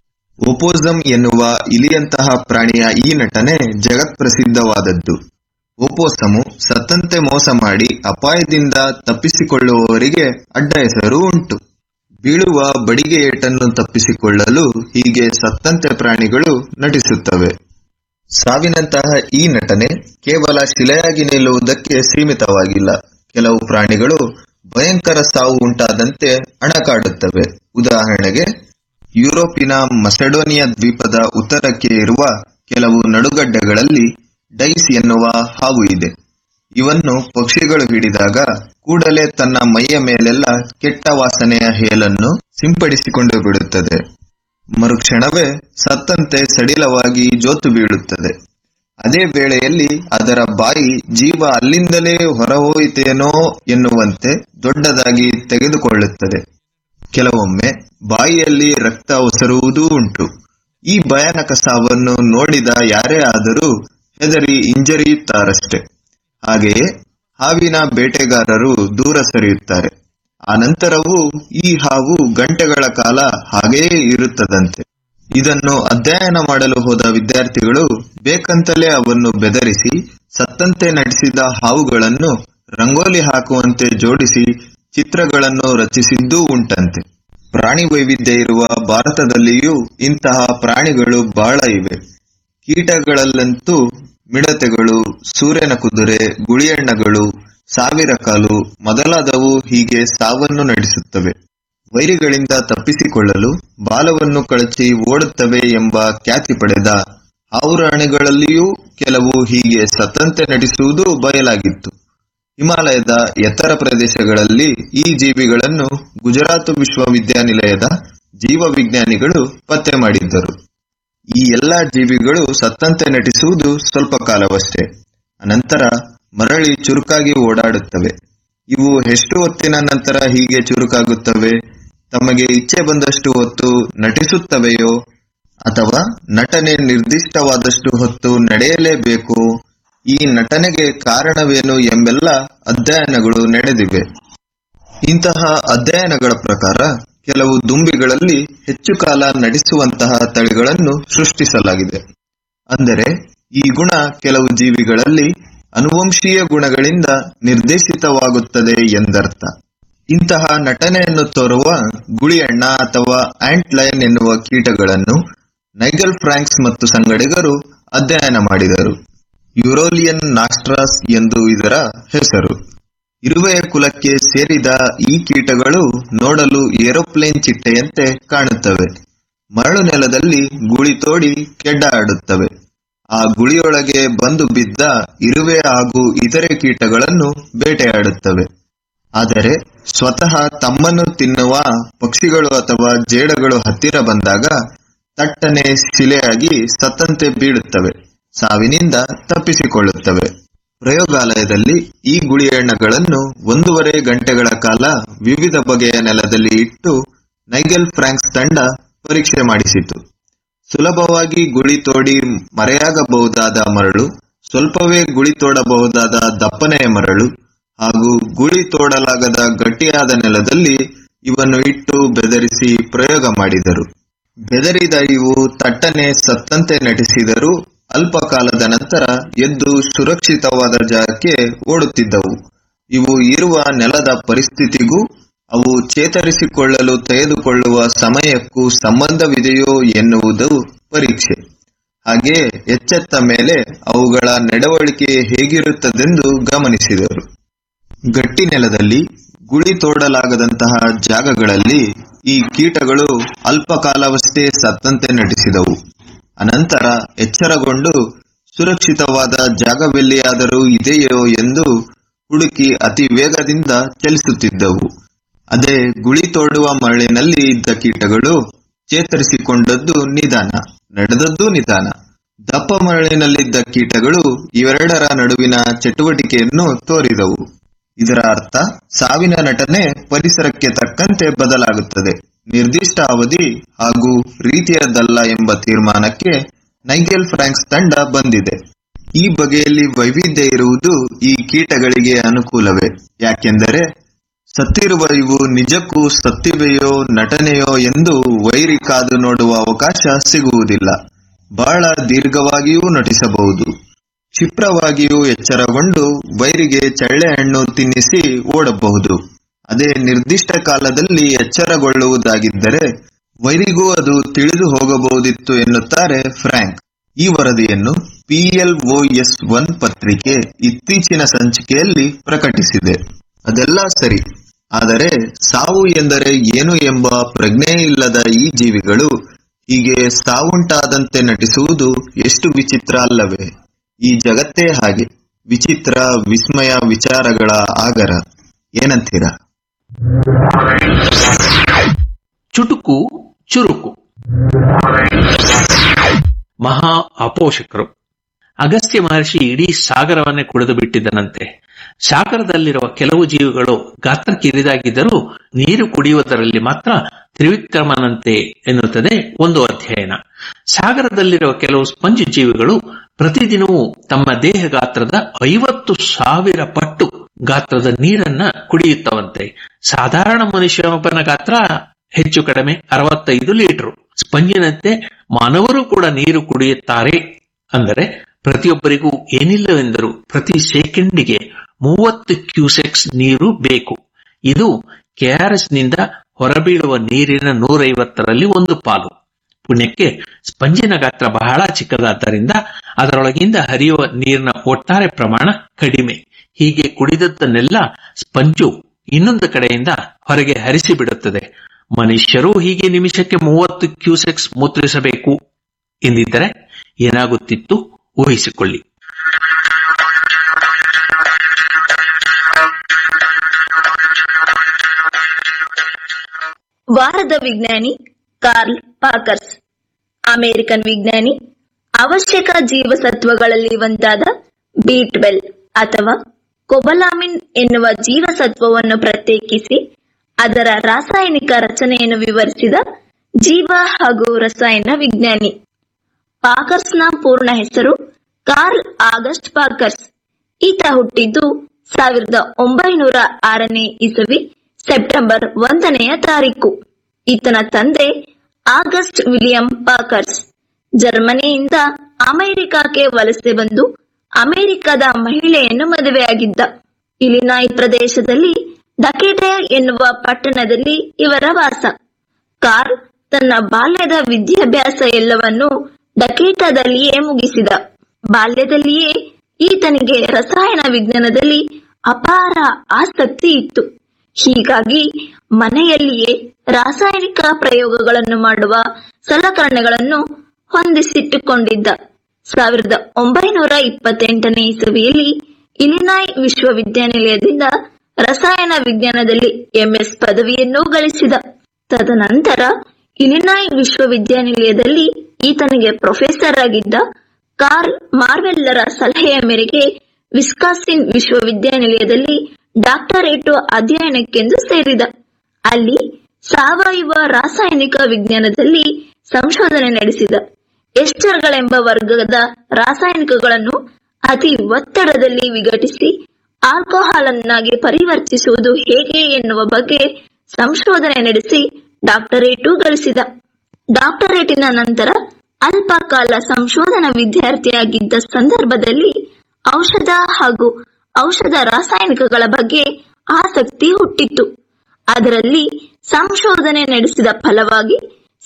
ಓಪೋಸಮ್ ಎನ್ನುವ ಇಲಿಯಂತಹ ಪ್ರಾಣಿಯ ಈ ನಟನೆ ಜಗತ್ಪ್ರಸಿದ್ಧವಾದದ್ದು. ಓಪೋಸಮು ಸತ್ತಂತೆ ಮೋಸ ಮಾಡಿ ಅಪಾಯದಿಂದ ತಪ್ಪಿಸಿಕೊಳ್ಳುವವರಿಗೆ ಅಡ್ಡ ಹೆಸರು ಉಂಟು. ಬೀಳುವ ಬಡಿಗೆ ಏಟನ್ನು ತಪ್ಪಿಸಿಕೊಳ್ಳಲು ಹೀಗೆ ಸತ್ತಂತೆ ಪ್ರಾಣಿಗಳು ನಟಿಸುತ್ತವೆ. ಸಾವಿನಂತಹ ಈ ನಟನೆ ಕೇವಲ ಶಿಲೆಯಾಗಿ ನಿಲ್ಲುವುದಕ್ಕೆ ಸೀಮಿತವಾಗಿಲ್ಲ. ಕೆಲವು ಪ್ರಾಣಿಗಳು ಭಯಂಕರ ಸಾವು ಉಂಟಾದಂತೆ ಅಣಕಾಡುತ್ತವೆ. ಉದಾಹರಣೆಗೆ, ಯುರೋಪಿನ ಮಸೆಡೋನಿಯಾ ದ್ವೀಪದ ಉತ್ತರಕ್ಕೆ ಇರುವ ಕೆಲವು ನಡುಗಡ್ಡೆಗಳಲ್ಲಿ ಡೈಸ್ ಎನ್ನುವ ಹಾವು ಇದೆ. ಇವನ್ನು ಪಕ್ಷಿಗಳು ಹಿಡಿದಾಗ ಕೂಡಲೇ ತನ್ನ ಮೈಯ ಮೇಲೆಲ್ಲ ಕೆಟ್ಟ ವಾಸನೆಯ ಹೇಲನ್ನು ಸಿಂಪಡಿಸಿಕೊಂಡು ಬಿಡುತ್ತದೆ. ಮರುಕ್ಷಣವೇ ಸತ್ತಂತೆ ಸಡಿಲವಾಗಿ ಜೋತು ಬೀಳುತ್ತದೆ. ಅದೇ ವೇಳೆಯಲ್ಲಿ ಅದರ ಬಾಯಿ ಜೀವ ಅಲ್ಲಿಂದಲೇ ಹೊರಹೋಯಿತೇನೋ ಎನ್ನುವಂತೆ ದೊಡ್ಡದಾಗಿ ತೆಗೆದುಕೊಳ್ಳುತ್ತದೆ. ಕೆಲವೊಮ್ಮೆ ಬಾಯಿಯಲ್ಲಿ ರಕ್ತ ಒಸರುವುದೂ ಉಂಟು. ಈ ಭಯಾನಕ ಸಾವನ್ನು ನೋಡಿದ ಯಾರೇ ಆದರೂ ಹೆದರಿ ಹಿಂಜರಿಯುತ್ತಾರಷ್ಟೆ. ಹಾಗೆಯೇ ಹಾವಿನ ಬೇಟೆಗಾರರು ದೂರ ಸರಿಯುತ್ತಾರೆ. ಅನಂತರವೂ ಈ ಹಾವು ಗಂಟೆಗಳ ಕಾಲ ಹಾಗೆಯೇ ಇರುತ್ತದಂತೆ. ಇದನ್ನು ಅಧ್ಯಯನ ಮಾಡಲು ಹೋದ ವಿದ್ಯಾರ್ಥಿಗಳು ಬೇಕಂತಲೇ ಅವನ್ನು ಬೆದರಿಸಿ ಸತ್ತಂತೆ ನಟಿಸಿದ ಹಾವುಗಳನ್ನು ರಂಗೋಲಿ ಹಾಕುವಂತೆ ಜೋಡಿಸಿ ಚಿತ್ರಗಳನ್ನು ರಚಿಸಿದ್ದೂ ಉಂಟಂತೆ. ಪ್ರಾಣಿ ವೈವಿಧ್ಯ ಇರುವ ಭಾರತದಲ್ಲಿಯೂ ಇಂತಹ ಪ್ರಾಣಿಗಳು ಬಹಳ ಇವೆ. ಕೀಟಗಳಲ್ಲಂತೂ ಮಿಡತೆಗಳು, ಸೂರ್ಯನ ಕುದುರೆ, ಗುಳಿಯಣ್ಣಗಳು, ಸಾವಿರ ಕಾಲು ಮೊದಲಾದವು ಹೀಗೆ ಸಾವನ್ನು ನಡೆಸುತ್ತವೆ. ವೈರಿಗಳಿಂದ ತಪ್ಪಿಸಿಕೊಳ್ಳಲು ಬಾಲವನ್ನು ಕಳಚಿ ಓಡುತ್ತವೆ ಎಂಬ ಖ್ಯಾತಿ ಪಡೆದ ಹಾವುರಾಣಿಗಳಲ್ಲಿಯೂ ಕೆಲವು ಹೀಗೆ ಸತ್ತಂತೆ ನಟಿಸುವುದು ಬಯಲಾಗಿತ್ತು. ಹಿಮಾಲಯದ ಎತ್ತರ ಪ್ರದೇಶಗಳಲ್ಲಿ ಈ ಜೀವಿಗಳನ್ನು ಗುಜರಾತ್ ವಿಶ್ವವಿದ್ಯಾನಿಲಯದ ಜೀವವಿಜ್ಞಾನಿಗಳು ಪತ್ತೆ ಮಾಡಿದ್ದರು. ಈ ಎಲ್ಲಾ ಜೀವಿಗಳು ಸತ್ತಂತೆ ನಟಿಸುವುದು ಸ್ವಲ್ಪ ಕಾಲವಷ್ಟೇ. ಅನಂತರ ಮರಳಿ ಚುರುಕಾಗಿ ಓಡಾಡುತ್ತವೆ. ಇವು ಎಷ್ಟು ಹೊತ್ತಿನ ನಂತರ ಹೀಗೆ ಚುರುಕಾಗುತ್ತವೆ? ತಮಗೆ ಇಚ್ಛೆ ಬಂದಷ್ಟು ಹೊತ್ತು ನಟಿಸುತ್ತವೆಯೋ ಅಥವಾ ನಟನೆ ನಿರ್ದಿಷ್ಟವಾದಷ್ಟು ಹೊತ್ತು ನಡೆಯಲೇಬೇಕೋ? ಈ ನಟನೆಗೆ ಕಾರಣವೇನು ಎಂಬೆಲ್ಲ ಅಧ್ಯಯನಗಳು ನಡೆದಿವೆ. ಇಂತಹ ಅಧ್ಯಯನಗಳ ಪ್ರಕಾರ ಕೆಲವು ದುಂಬಿಗಳಲ್ಲಿ ಹೆಚ್ಚು ಕಾಲ ನಟಿಸುವಂತಹ ತಳಿಗಳನ್ನು ಸೃಷ್ಟಿಸಲಾಗಿದೆ. ಅಂದರೆ ಈ ಗುಣ ಕೆಲವು ಜೀವಿಗಳಲ್ಲಿ ಅನುವಂಶೀಯ ಗುಣಗಳಿಂದ ನಿರ್ದೇಶಿತವಾಗುತ್ತದೆ ಎಂದರ್ಥ. ಇಂತಹ ನಟನೆಯನ್ನು ತೋರುವ ಗುಳಿಯಣ್ಣ ಅಥವಾ ಆಂಟ್ ಲಯನ್ ಎನ್ನುವ ಕೀಟಗಳನ್ನು ನೈಗೆಲ್ ಫ್ರಾಂಕ್ಸ್ ಮತ್ತು ಸಂಗಡಿಗರು ಅಧ್ಯಯನ ಮಾಡಿದರು. ಯುರೋಲಿಯನ್ ನಾಸ್ಟ್ರಾಸ್ ಎಂದು ಇದರ ಹೆಸರು. ಇರುವೆಯ ಕುಲಕ್ಕೆ ಸೇರಿದ ಈ ಕೀಟಗಳು ನೋಡಲು ಏರೋಪ್ಲೇನ್ ಚಿಟ್ಟೆಯಂತೆ ಕಾಣುತ್ತವೆ. ಮರಳು ನೆಲದಲ್ಲಿ ಗುಳಿ ತೋಡಿ ಕೆಡ್ಡ ಆಡುತ್ತವೆ. ಆ ಗುಳಿಯೊಳಗೆ ಬಂದು ಬಿದ್ದ ಇರುವೆ ಹಾಗೂ ಇತರೆ ಕೀಟಗಳನ್ನು ಬೇಟೆಯಾಡುತ್ತವೆ. ಆದರೆ ಸ್ವತಃ ತಮ್ಮನ್ನು ತಿನ್ನುವ ಪಕ್ಷಿಗಳು ಅಥವಾ ಜೇಡಗಳು ಹತ್ತಿರ ಬಂದಾಗ ತಟ್ಟನೆ ಶಿಲೆಯಾಗಿ ಸತ್ತಂತೆ ಬೀಳುತ್ತವೆ. ಸಾವಿನಿಂದ ತಪ್ಪಿಸಿಕೊಳ್ಳುತ್ತವೆ. ಪ್ರಯೋಗಾಲಯದಲ್ಲಿ ಈ ಗುಳಿಯಣ್ಣಗಳನ್ನು 1.5 ಗಂಟೆಗಳ ಕಾಲ ವಿವಿಧ ಬಗೆಯ ನೆಲದಲ್ಲಿ ಇಟ್ಟು ನೈಗೆಲ್ ಫ್ರಾಂಕ್ಸ್ ತಂಡ ಪರೀಕ್ಷೆ ಮಾಡಿಸಿತು. ಸುಲಭವಾಗಿ ಗುಳಿ ತೋಡಿ ಮರೆಯಾಗಬಹುದಾದ ಮರಳು, ಸ್ವಲ್ಪವೇ ಗುಳಿ ತೋಡಬಹುದಾದ ದಪ್ಪನೆಯ ಮರಳು ಹಾಗೂ ಗುಳಿ ತೋಡಲಾಗದ ಗಟ್ಟಿಯಾದ ನೆಲದಲ್ಲಿ ಇವನ್ನು ಇಟ್ಟು ಬೆದರಿಸಿ ಪ್ರಯೋಗ ಮಾಡಿದರು. ಬೆದರಿದ ಇವು ತಟ್ಟನೆ ಸತ್ತಂತೆ ನಟಿಸಿದರೂ ಅಲ್ಪ ಕಾಲದ ನಂತರ ಎದ್ದು ಸುರಕ್ಷಿತವಾದ ಜಾಗಕ್ಕೆ ಓಡುತ್ತಿದ್ದವು. ಇವು ಇರುವ ನೆಲದ ಪರಿಸ್ಥಿತಿಗೂ ಅವು ಚೇತರಿಸಿಕೊಳ್ಳಲು ತೆಗೆದುಕೊಳ್ಳುವ ಸಮಯಕ್ಕೂ ಸಂಬಂಧವಿದೆಯೋ ಎನ್ನುವುದು ಪರೀಕ್ಷೆ. ಹಾಗೆಯೇ ಎಚ್ಚೆತ್ತ ಮೇಲೆ ಅವುಗಳ ನಡವಳಿಕೆ ಹೇಗಿರುತ್ತದೆಂದು ಗಮನಿಸಿದರು. ಗಟ್ಟಿ ನೆಲದಲ್ಲಿ ಗುಳಿ ತೋಡಲಾಗದಂತಹ ಜಾಗಗಳಲ್ಲಿ ಈ ಕೀಟಗಳು ಅಲ್ಪ ಕಾಲವಷ್ಟೇ ಸತ್ತಂತೆ ನಟಿಸಿದವು. ಅನಂತರ ಎಚ್ಚರಗೊಂಡು ಸುರಕ್ಷಿತವಾದ ಜಾಗವೆಲ್ಲಿಯಾದರೂ ಇದೆಯೋ ಎಂದು ಹುಡುಕಿ ಅತಿ ವೇಗದಿಂದ ಚಲಿಸುತ್ತಿದ್ದವು. ಅದೇ ಗುಳಿ ತೋಡುವ ಮರಳಿನಲ್ಲಿ ಇದ್ದ ಕೀಟಗಳು ಚೇತರಿಸಿಕೊಂಡದ್ದು ನಿಧಾನ, ನಡೆದದ್ದು ನಿಧಾನ. ದಪ್ಪ ಮರಳಿನಲ್ಲಿದ್ದ ಕೀಟಗಳು ಇವೆರಡರ ನಡುವಿನ ಚಟುವಟಿಕೆಯನ್ನು ತೋರಿದವು. ಇದರ ಅರ್ಥ ಸಾವಿನ ನಟನೆ ಪರಿಸರಕ್ಕೆ ತಕ್ಕಂತೆ ಬದಲಾಗುತ್ತದೆ, ನಿರ್ದಿಷ್ಟ ಅವಧಿ ಹಾಗೂ ರೀತಿಯದ್ದಲ್ಲ ಎಂಬ ತೀರ್ಮಾನಕ್ಕೆ ನೈಗೆಲ್ ಫ್ರಾಂಕ್ಸ್ ತಂಡ ಬಂದಿದೆ. ಈ ಬಗೆಯಲ್ಲಿ ವೈವಿಧ್ಯ ಇರುವುದು ಈ ಕೀಟಗಳಿಗೆ ಅನುಕೂಲವೇ. ಯಾಕೆಂದರೆ ಸತ್ತಿರುವ ಇವು ನಿಜಕ್ಕೂ ಸತ್ತಿವೆಯೋ ನಟನೆಯೋ ಎಂದು ವೈರಿ ಕಾದು ನೋಡುವ ಅವಕಾಶ ಸಿಗುವುದಿಲ್ಲ. ಬಹಳ ದೀರ್ಘವಾಗಿಯೂ ನಟಿಸಬಹುದು. ಕ್ಷಿಪ್ರವಾಗಿಯೂ ಎಚ್ಚರಗೊಂಡು ವೈರಿಗೆ ಚಳ್ಳೆ ಹಣ್ಣು ತಿನ್ನಿಸಿ ಓಡಬಹುದು. ಅದೇ ನಿರ್ದಿಷ್ಟ ಕಾಲದಲ್ಲಿ ಎಚ್ಚರಗೊಳ್ಳುವುದಾಗಿದ್ದರೆ ವೈರಿಗೂ ಅದು ತಿಳಿದು ಹೋಗಬಹುದಿತ್ತು ಎನ್ನುತ್ತಾರೆ ಫ್ರಾಂಕ್. ಈ ವರದಿಯನ್ನು PLOS-1 ಪತ್ರಿಕೆ ಇತ್ತೀಚಿನ ಸಂಚಿಕೆಯಲ್ಲಿ ಪ್ರಕಟಿಸಿದೆ. ಅದೆಲ್ಲ ಸರಿ, ಆದರೆ ಸಾವು ಎಂದರೆ ಏನು ಎಂಬ ಪ್ರಜ್ಞೆಯಿಲ್ಲದ ಈ ಜೀವಿಗಳು ಹೀಗೆ ಸಾವುಂಟಾದಂತೆ ನಟಿಸುವುದು ಎಷ್ಟು ವಿಚಿತ್ರ ಅಲ್ಲವೇ? ಈ ಜಗತ್ತೇ ಹಾಗೆ ವಿಚಿತ್ರ, ವಿಸ್ಮಯ ವಿಚಾರಗಳ ಆಗರ. ಏನಂತೀರಾ? ಚುಟುಕು ಚುರುಕು. ಮಹಾ ಅಪೋಷಕರು. ಅಗಸ್ತ್ಯ ಮಹರ್ಷಿ ಇಡೀ ಸಾಗರವನ್ನೇ ಕುಡಿದು ಬಿಟ್ಟಿದ್ದನಂತೆ. ಸಾಗರದಲ್ಲಿರುವ ಕೆಲವು ಜೀವಿಗಳು ಗಾತ್ರ ಕಿರಿದಾಗಿದ್ದರೂ ನೀರು ಕುಡಿಯುವುದರಲ್ಲಿ ಮಾತ್ರ ತ್ರಿವಿಕ್ರಮನಂತೆ ಎನ್ನುತ್ತದೆ ಒಂದು ಅಧ್ಯಯನ. ಸಾಗರದಲ್ಲಿರುವ ಕೆಲವು ಸ್ಪಂಜ್ ಜೀವಿಗಳು ಪ್ರತಿದಿನವೂ ತಮ್ಮ ದೇಹ ಗಾತ್ರದ 50,000 ಪಟ್ಟು ಗಾತ್ರದ ನೀರನ್ನ ಕುಡಿಯುತ್ತವಂತೆ. ಸಾಧಾರಣ ಮನುಷ್ಯನೊಬ್ಬನ ಗಾತ್ರ ಹೆಚ್ಚು ಕಡಿಮೆ 65 ಲೀಟರ್. ಸ್ಪಂಜಿನಂತೆ ಮಾನವರು ಕೂಡ ನೀರು ಕುಡಿಯುತ್ತಾರೆ. ಅಂದರೆ ಪ್ರತಿಯೊಬ್ಬರಿಗೂ ಏನಿಲ್ಲವೆಂದರೂ ಪ್ರತಿ ಸೆಕೆಂಡಿಗೆ 30 ಕ್ಯೂಸೆಕ್ಸ್ ನೀರು ಬೇಕು. ಇದು KRS ನಿಂದ ಹೊರಬೀಳುವ ನೀರಿನ 150ರಲ್ಲಿ 1 ಪಾಲು. ಪುಣ್ಯಕ್ಕೆ ಸ್ಪಂಜಿನ ಗಾತ್ರ ಬಹಳ ಚಿಕ್ಕದಾದ್ದರಿಂದ ಅದರೊಳಗಿಂದ ಹರಿಯುವ ನೀರಿನ ಒಟ್ಟಾರೆ ಪ್ರಮಾಣ ಕಡಿಮೆ. ಹೀಗೆ ಕುಡಿದದ್ದನ್ನೆಲ್ಲ ಸ್ಪಂಜು ಇನ್ನೊಂದು ಕಡೆಯಿಂದ ಹೊರಗೆ ಹರಿಸಿಬಿಡುತ್ತದೆ. ಮನುಷ್ಯರು ಹೀಗೆ ನಿಮಿಷಕ್ಕೆ 30 ಕ್ಯೂಸೆಕ್ಸ್ ಮೂತ್ರಿಸಬೇಕು ಎಂದಿದ್ದರೆ ಏನಾಗುತ್ತಿತ್ತು ಊಹಿಸಿಕೊಳ್ಳಿ. ವಾರದ ವಿಜ್ಞಾನಿ ಕಾರ್ಲ್ ಪಾಕರ್ಸ್. ಅಮೆರಿಕನ್ ವಿಜ್ಞಾನಿ. ಅವಶ್ಯಕ ಜೀವಸತ್ವಗಳಲ್ಲಿ ಒಂದಾದ B12 ಅಥವಾ ಕೊಬಲಾಮಿನ್ ಎನ್ನುವ ಜೀವಸತ್ವವನ್ನು ಪ್ರತ್ಯೇಕಿಸಿ ಅದರ ರಾಸಾಯನಿಕ ರಚನೆಯನ್ನು ವಿವರಿಸಿದ ಜೀವ ಹಾಗೂ ರಸಾಯನ ವಿಜ್ಞಾನಿ. ಪಾಕರ್ಸ್ನ ಪೂರ್ಣ ಹೆಸರು ಕಾರ್ಲ್ ಆಗಸ್ಟ್ ಪಾಕರ್ಸ್. ಈತ ಹುಟ್ಟಿದ್ದು 1906ನೇ ಇಸವಿ ಸೆಪ್ಟೆಂಬರ್ 1ನೇ ತಾರೀಕು. ಈತನ ತಂದೆ ಆಗಸ್ಟ್ ವಿಲಿಯಂ ಪಾಕರ್ಸ್ ಜರ್ಮನಿಯಿಂದ ಅಮೆರಿಕಕ್ಕೆ ವಲಸೆ ಬಂದು ಅಮೆರಿಕದ ಮಹಿಳೆಯನ್ನು ಮದುವೆಯಾಗಿದ್ದ. ಇಲಿನಾಯ್ ಪ್ರದೇಶದಲ್ಲಿ ಡಕೇಟೆ ಎನ್ನುವ ಪಟ್ಟಣದಲ್ಲಿ ಇವರ ವಾಸ. ಕಾರ್ಲ್ ತನ್ನ ಬಾಲ್ಯದ ವಿದ್ಯಾಭ್ಯಾಸ ಎಲ್ಲವನ್ನೂ ಡಕೇಟದಲ್ಲಿಯೇ ಮುಗಿಸಿದ. ಬಾಲ್ಯದಲ್ಲಿಯೇ ಈತನಿಗೆ ರಸಾಯನ ವಿಜ್ಞಾನದಲ್ಲಿ ಅಪಾರ ಆಸಕ್ತಿ ಇತ್ತು. ಹೀಗಾಗಿ ಮನೆಯಲ್ಲಿಯೇ ರಾಸಾಯನಿಕ ಪ್ರಯೋಗಗಳನ್ನು ಮಾಡುವ ಸಲಕರಣೆಗಳನ್ನು ಹೊಂದಿಸಿಟ್ಟುಕೊಂಡಿದ್ದ. 1928ನೇ ಇಸವಿಯಲ್ಲಿ ಇಲಿನಾಯ್ ವಿಶ್ವವಿದ್ಯಾನಿಲಯದಿಂದ ರಸಾಯನ ವಿಜ್ಞಾನದಲ್ಲಿ MS ಪದವಿಯನ್ನೂ ಗಳಿಸಿದ. ತದನಂತರ ಇಲಿನಾಯ್ ವಿಶ್ವವಿದ್ಯಾನಿಲಯದಲ್ಲಿ ಈತನಿಗೆ ಪ್ರೊಫೆಸರ್ ಆಗಿದ್ದ ಕಾರ್ಲ್ ಮಾರ್ವೆಲ್ಲರ ಸಲಹೆಯ ಮೇರೆಗೆ ವಿಸ್ಕಾನ್ಸಿನ್ ವಿಶ್ವವಿದ್ಯಾನಿಲಯದಲ್ಲಿ ಡಾಕ್ಟರೇಟ್ ಅಧ್ಯಯನಕ್ಕೆಂದು ಸೇರಿದ. ಅಲ್ಲಿ ಸಾವಯವ ರಾಸಾಯನಿಕ ವಿಜ್ಞಾನದಲ್ಲಿ ಸಂಶೋಧನೆ ನಡೆಸಿದ. ಎಸ್ಟರ್ಗಳೆಂಬ ವರ್ಗದ ರಾಸಾಯನಿಕಗಳನ್ನು ಅತಿ ಒತ್ತಡದಲ್ಲಿ ವಿಘಟಿಸಿ ಆಲ್ಕೋಹಾಲ್ ಅನ್ನಾಗಿ ಪರಿವರ್ತಿಸುವುದು ಹೇಗೆ ಎನ್ನುವ ಬಗ್ಗೆ ಸಂಶೋಧನೆ ನಡೆಸಿ ಡಾಕ್ಟರೇಟು ಗಳಿಸಿದ. ಡಾಕ್ಟರೇಟಿನ ನಂತರ ಅಲ್ಪ ಕಾಲ ಸಂಶೋಧನಾ ವಿದ್ಯಾರ್ಥಿಯಾಗಿದ್ದ ಸಂದರ್ಭದಲ್ಲಿ ಔಷಧ ಹಾಗೂ ಔಷಧ ರಾಸಾಯನಿಕಗಳ ಬಗ್ಗೆ ಆಸಕ್ತಿ ಹುಟ್ಟಿತ್ತು. ಅದರಲ್ಲಿ ಸಂಶೋಧನೆ ನಡೆಸಿದ ಫಲವಾಗಿ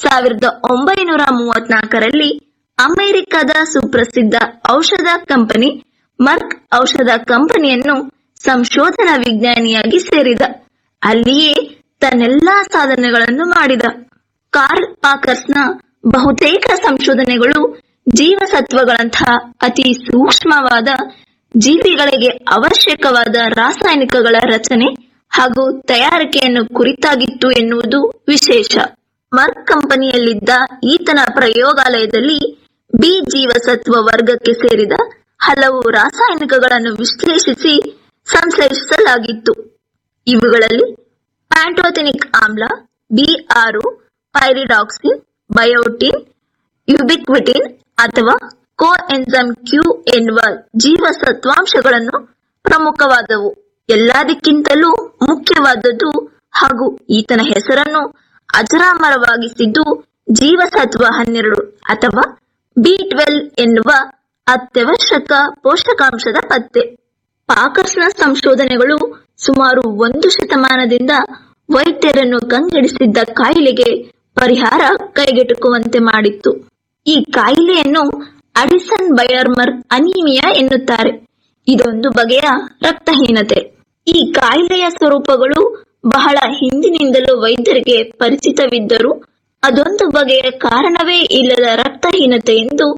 1934ರಲ್ಲಿ ಅಮೆರಿಕದ ಸುಪ್ರಸಿದ್ಧ ಔಷಧ ಕಂಪನಿ ಮರ್ಕ್ ಔಷಧ ಕಂಪನಿಯನ್ನು ಸಂಶೋಧನಾ ವಿಜ್ಞಾನಿಯಾಗಿ ಸೇರಿದ. ಅಲ್ಲಿಯೇ ತನ್ನೆಲ್ಲಾ ಸಾಧನೆಗಳನ್ನು ಮಾಡಿದ. ಕಾರ್ಲ್ ಪಾಕರ್ಸ್ನ ಬಹುತೇಕ ಸಂಶೋಧನೆಗಳು ಜೀವಸತ್ವಗಳಂತಹ ಅತಿ ಸೂಕ್ಷ್ಮವಾದ ಜೀವಿಗಳಿಗೆ ಅವಶ್ಯಕವಾದ ರಾಸಾಯನಿಕಗಳ ರಚನೆ ಹಾಗೂ ತಯಾರಿಕೆಯನ್ನು ಕುರಿತಾಗಿತ್ತು ಎನ್ನುವುದು ವಿಶೇಷ. ಮರ್ಕ್ ಕಂಪನಿಯಲ್ಲಿದ್ದ ಈತನ ಪ್ರಯೋಗಾಲಯದಲ್ಲಿ ಬಿ ಜೀವಸತ್ವ ವರ್ಗಕ್ಕೆ ಸೇರಿದ ಹಲವು ರಾಸಾಯನಿಕಗಳನ್ನು ವಿಶ್ಲೇಷಿಸಿ ಸಂಶ್ಲೇಷಿಸಲಾಗಿತ್ತು. ಇವುಗಳಲ್ಲಿ ಪ್ಯಾಂಟೋಥೆನಿಕ್ ಆಮ್ಲ, B6, ಪೈರಿಡಾಕ್ಸಿನ್, ಬಯೋಟಿನ್, ಯುಬಿಕ್ವಿಟಿನ್ ಅಥವಾ ಕೋಎನ್ಜೈಮ್ Q ಎನ್ನುವ ಜೀವಸತ್ವಾಂಶಗಳನ್ನು ಪ್ರಮುಖವಾದವು. ಎಲ್ಲದಕ್ಕಿಂತಲೂ ಮುಖ್ಯವಾದದ್ದು ಹಾಗೂ ಈತನ ಹೆಸರನ್ನು ಅಜರಾಮರವಾಗಿಸಿದ್ದು ಜೀವಸತ್ವ 12 ಅಥವಾ B12 ಎನ್ನುವ ಅತ್ಯವಶ್ಯಕ ಪೋಷಕಾಂಶದ ಪತ್ತೆ. ಪಾಕರ್ಸ್ನ ಸಂಶೋಧನೆಗಳು ಸುಮಾರು 1 ಶತಮಾನದಿಂದ ವೈದ್ಯರನ್ನು ಕಂಗೆಡಿಸಿದ್ದ ಕಾಯಿಲೆಗೆ ಪರಿಹಾರ ಕೈಗೆಟುಕುವಂತೆ ಮಾಡಿತ್ತು. ಈ ಕಾಯಿಲೆಯನ್ನು ಅಡಿಸನ್ ಬಯರ್ಮರ್ ಅನೀಮಿಯಾ ಎನ್ನುತ್ತಾರೆ. ಇದೊಂದು ಬಗೆಯ ರಕ್ತಹೀನತೆ. ಈ ಕಾಯಿಲೆಯ ಸ್ವರೂಪಗಳು ಬಹಳ ಹಿಂದಿನಿಂದಲೂ ವೈದ್ಯರಿಗೆ ಪರಿಚಿತವಿದ್ದರೂ ಅದೊಂದು ಬಗೆಯ ಕಾರಣವೇ ಇಲ್ಲದ ರಕ್ತಹೀನತೆ ಎಂದು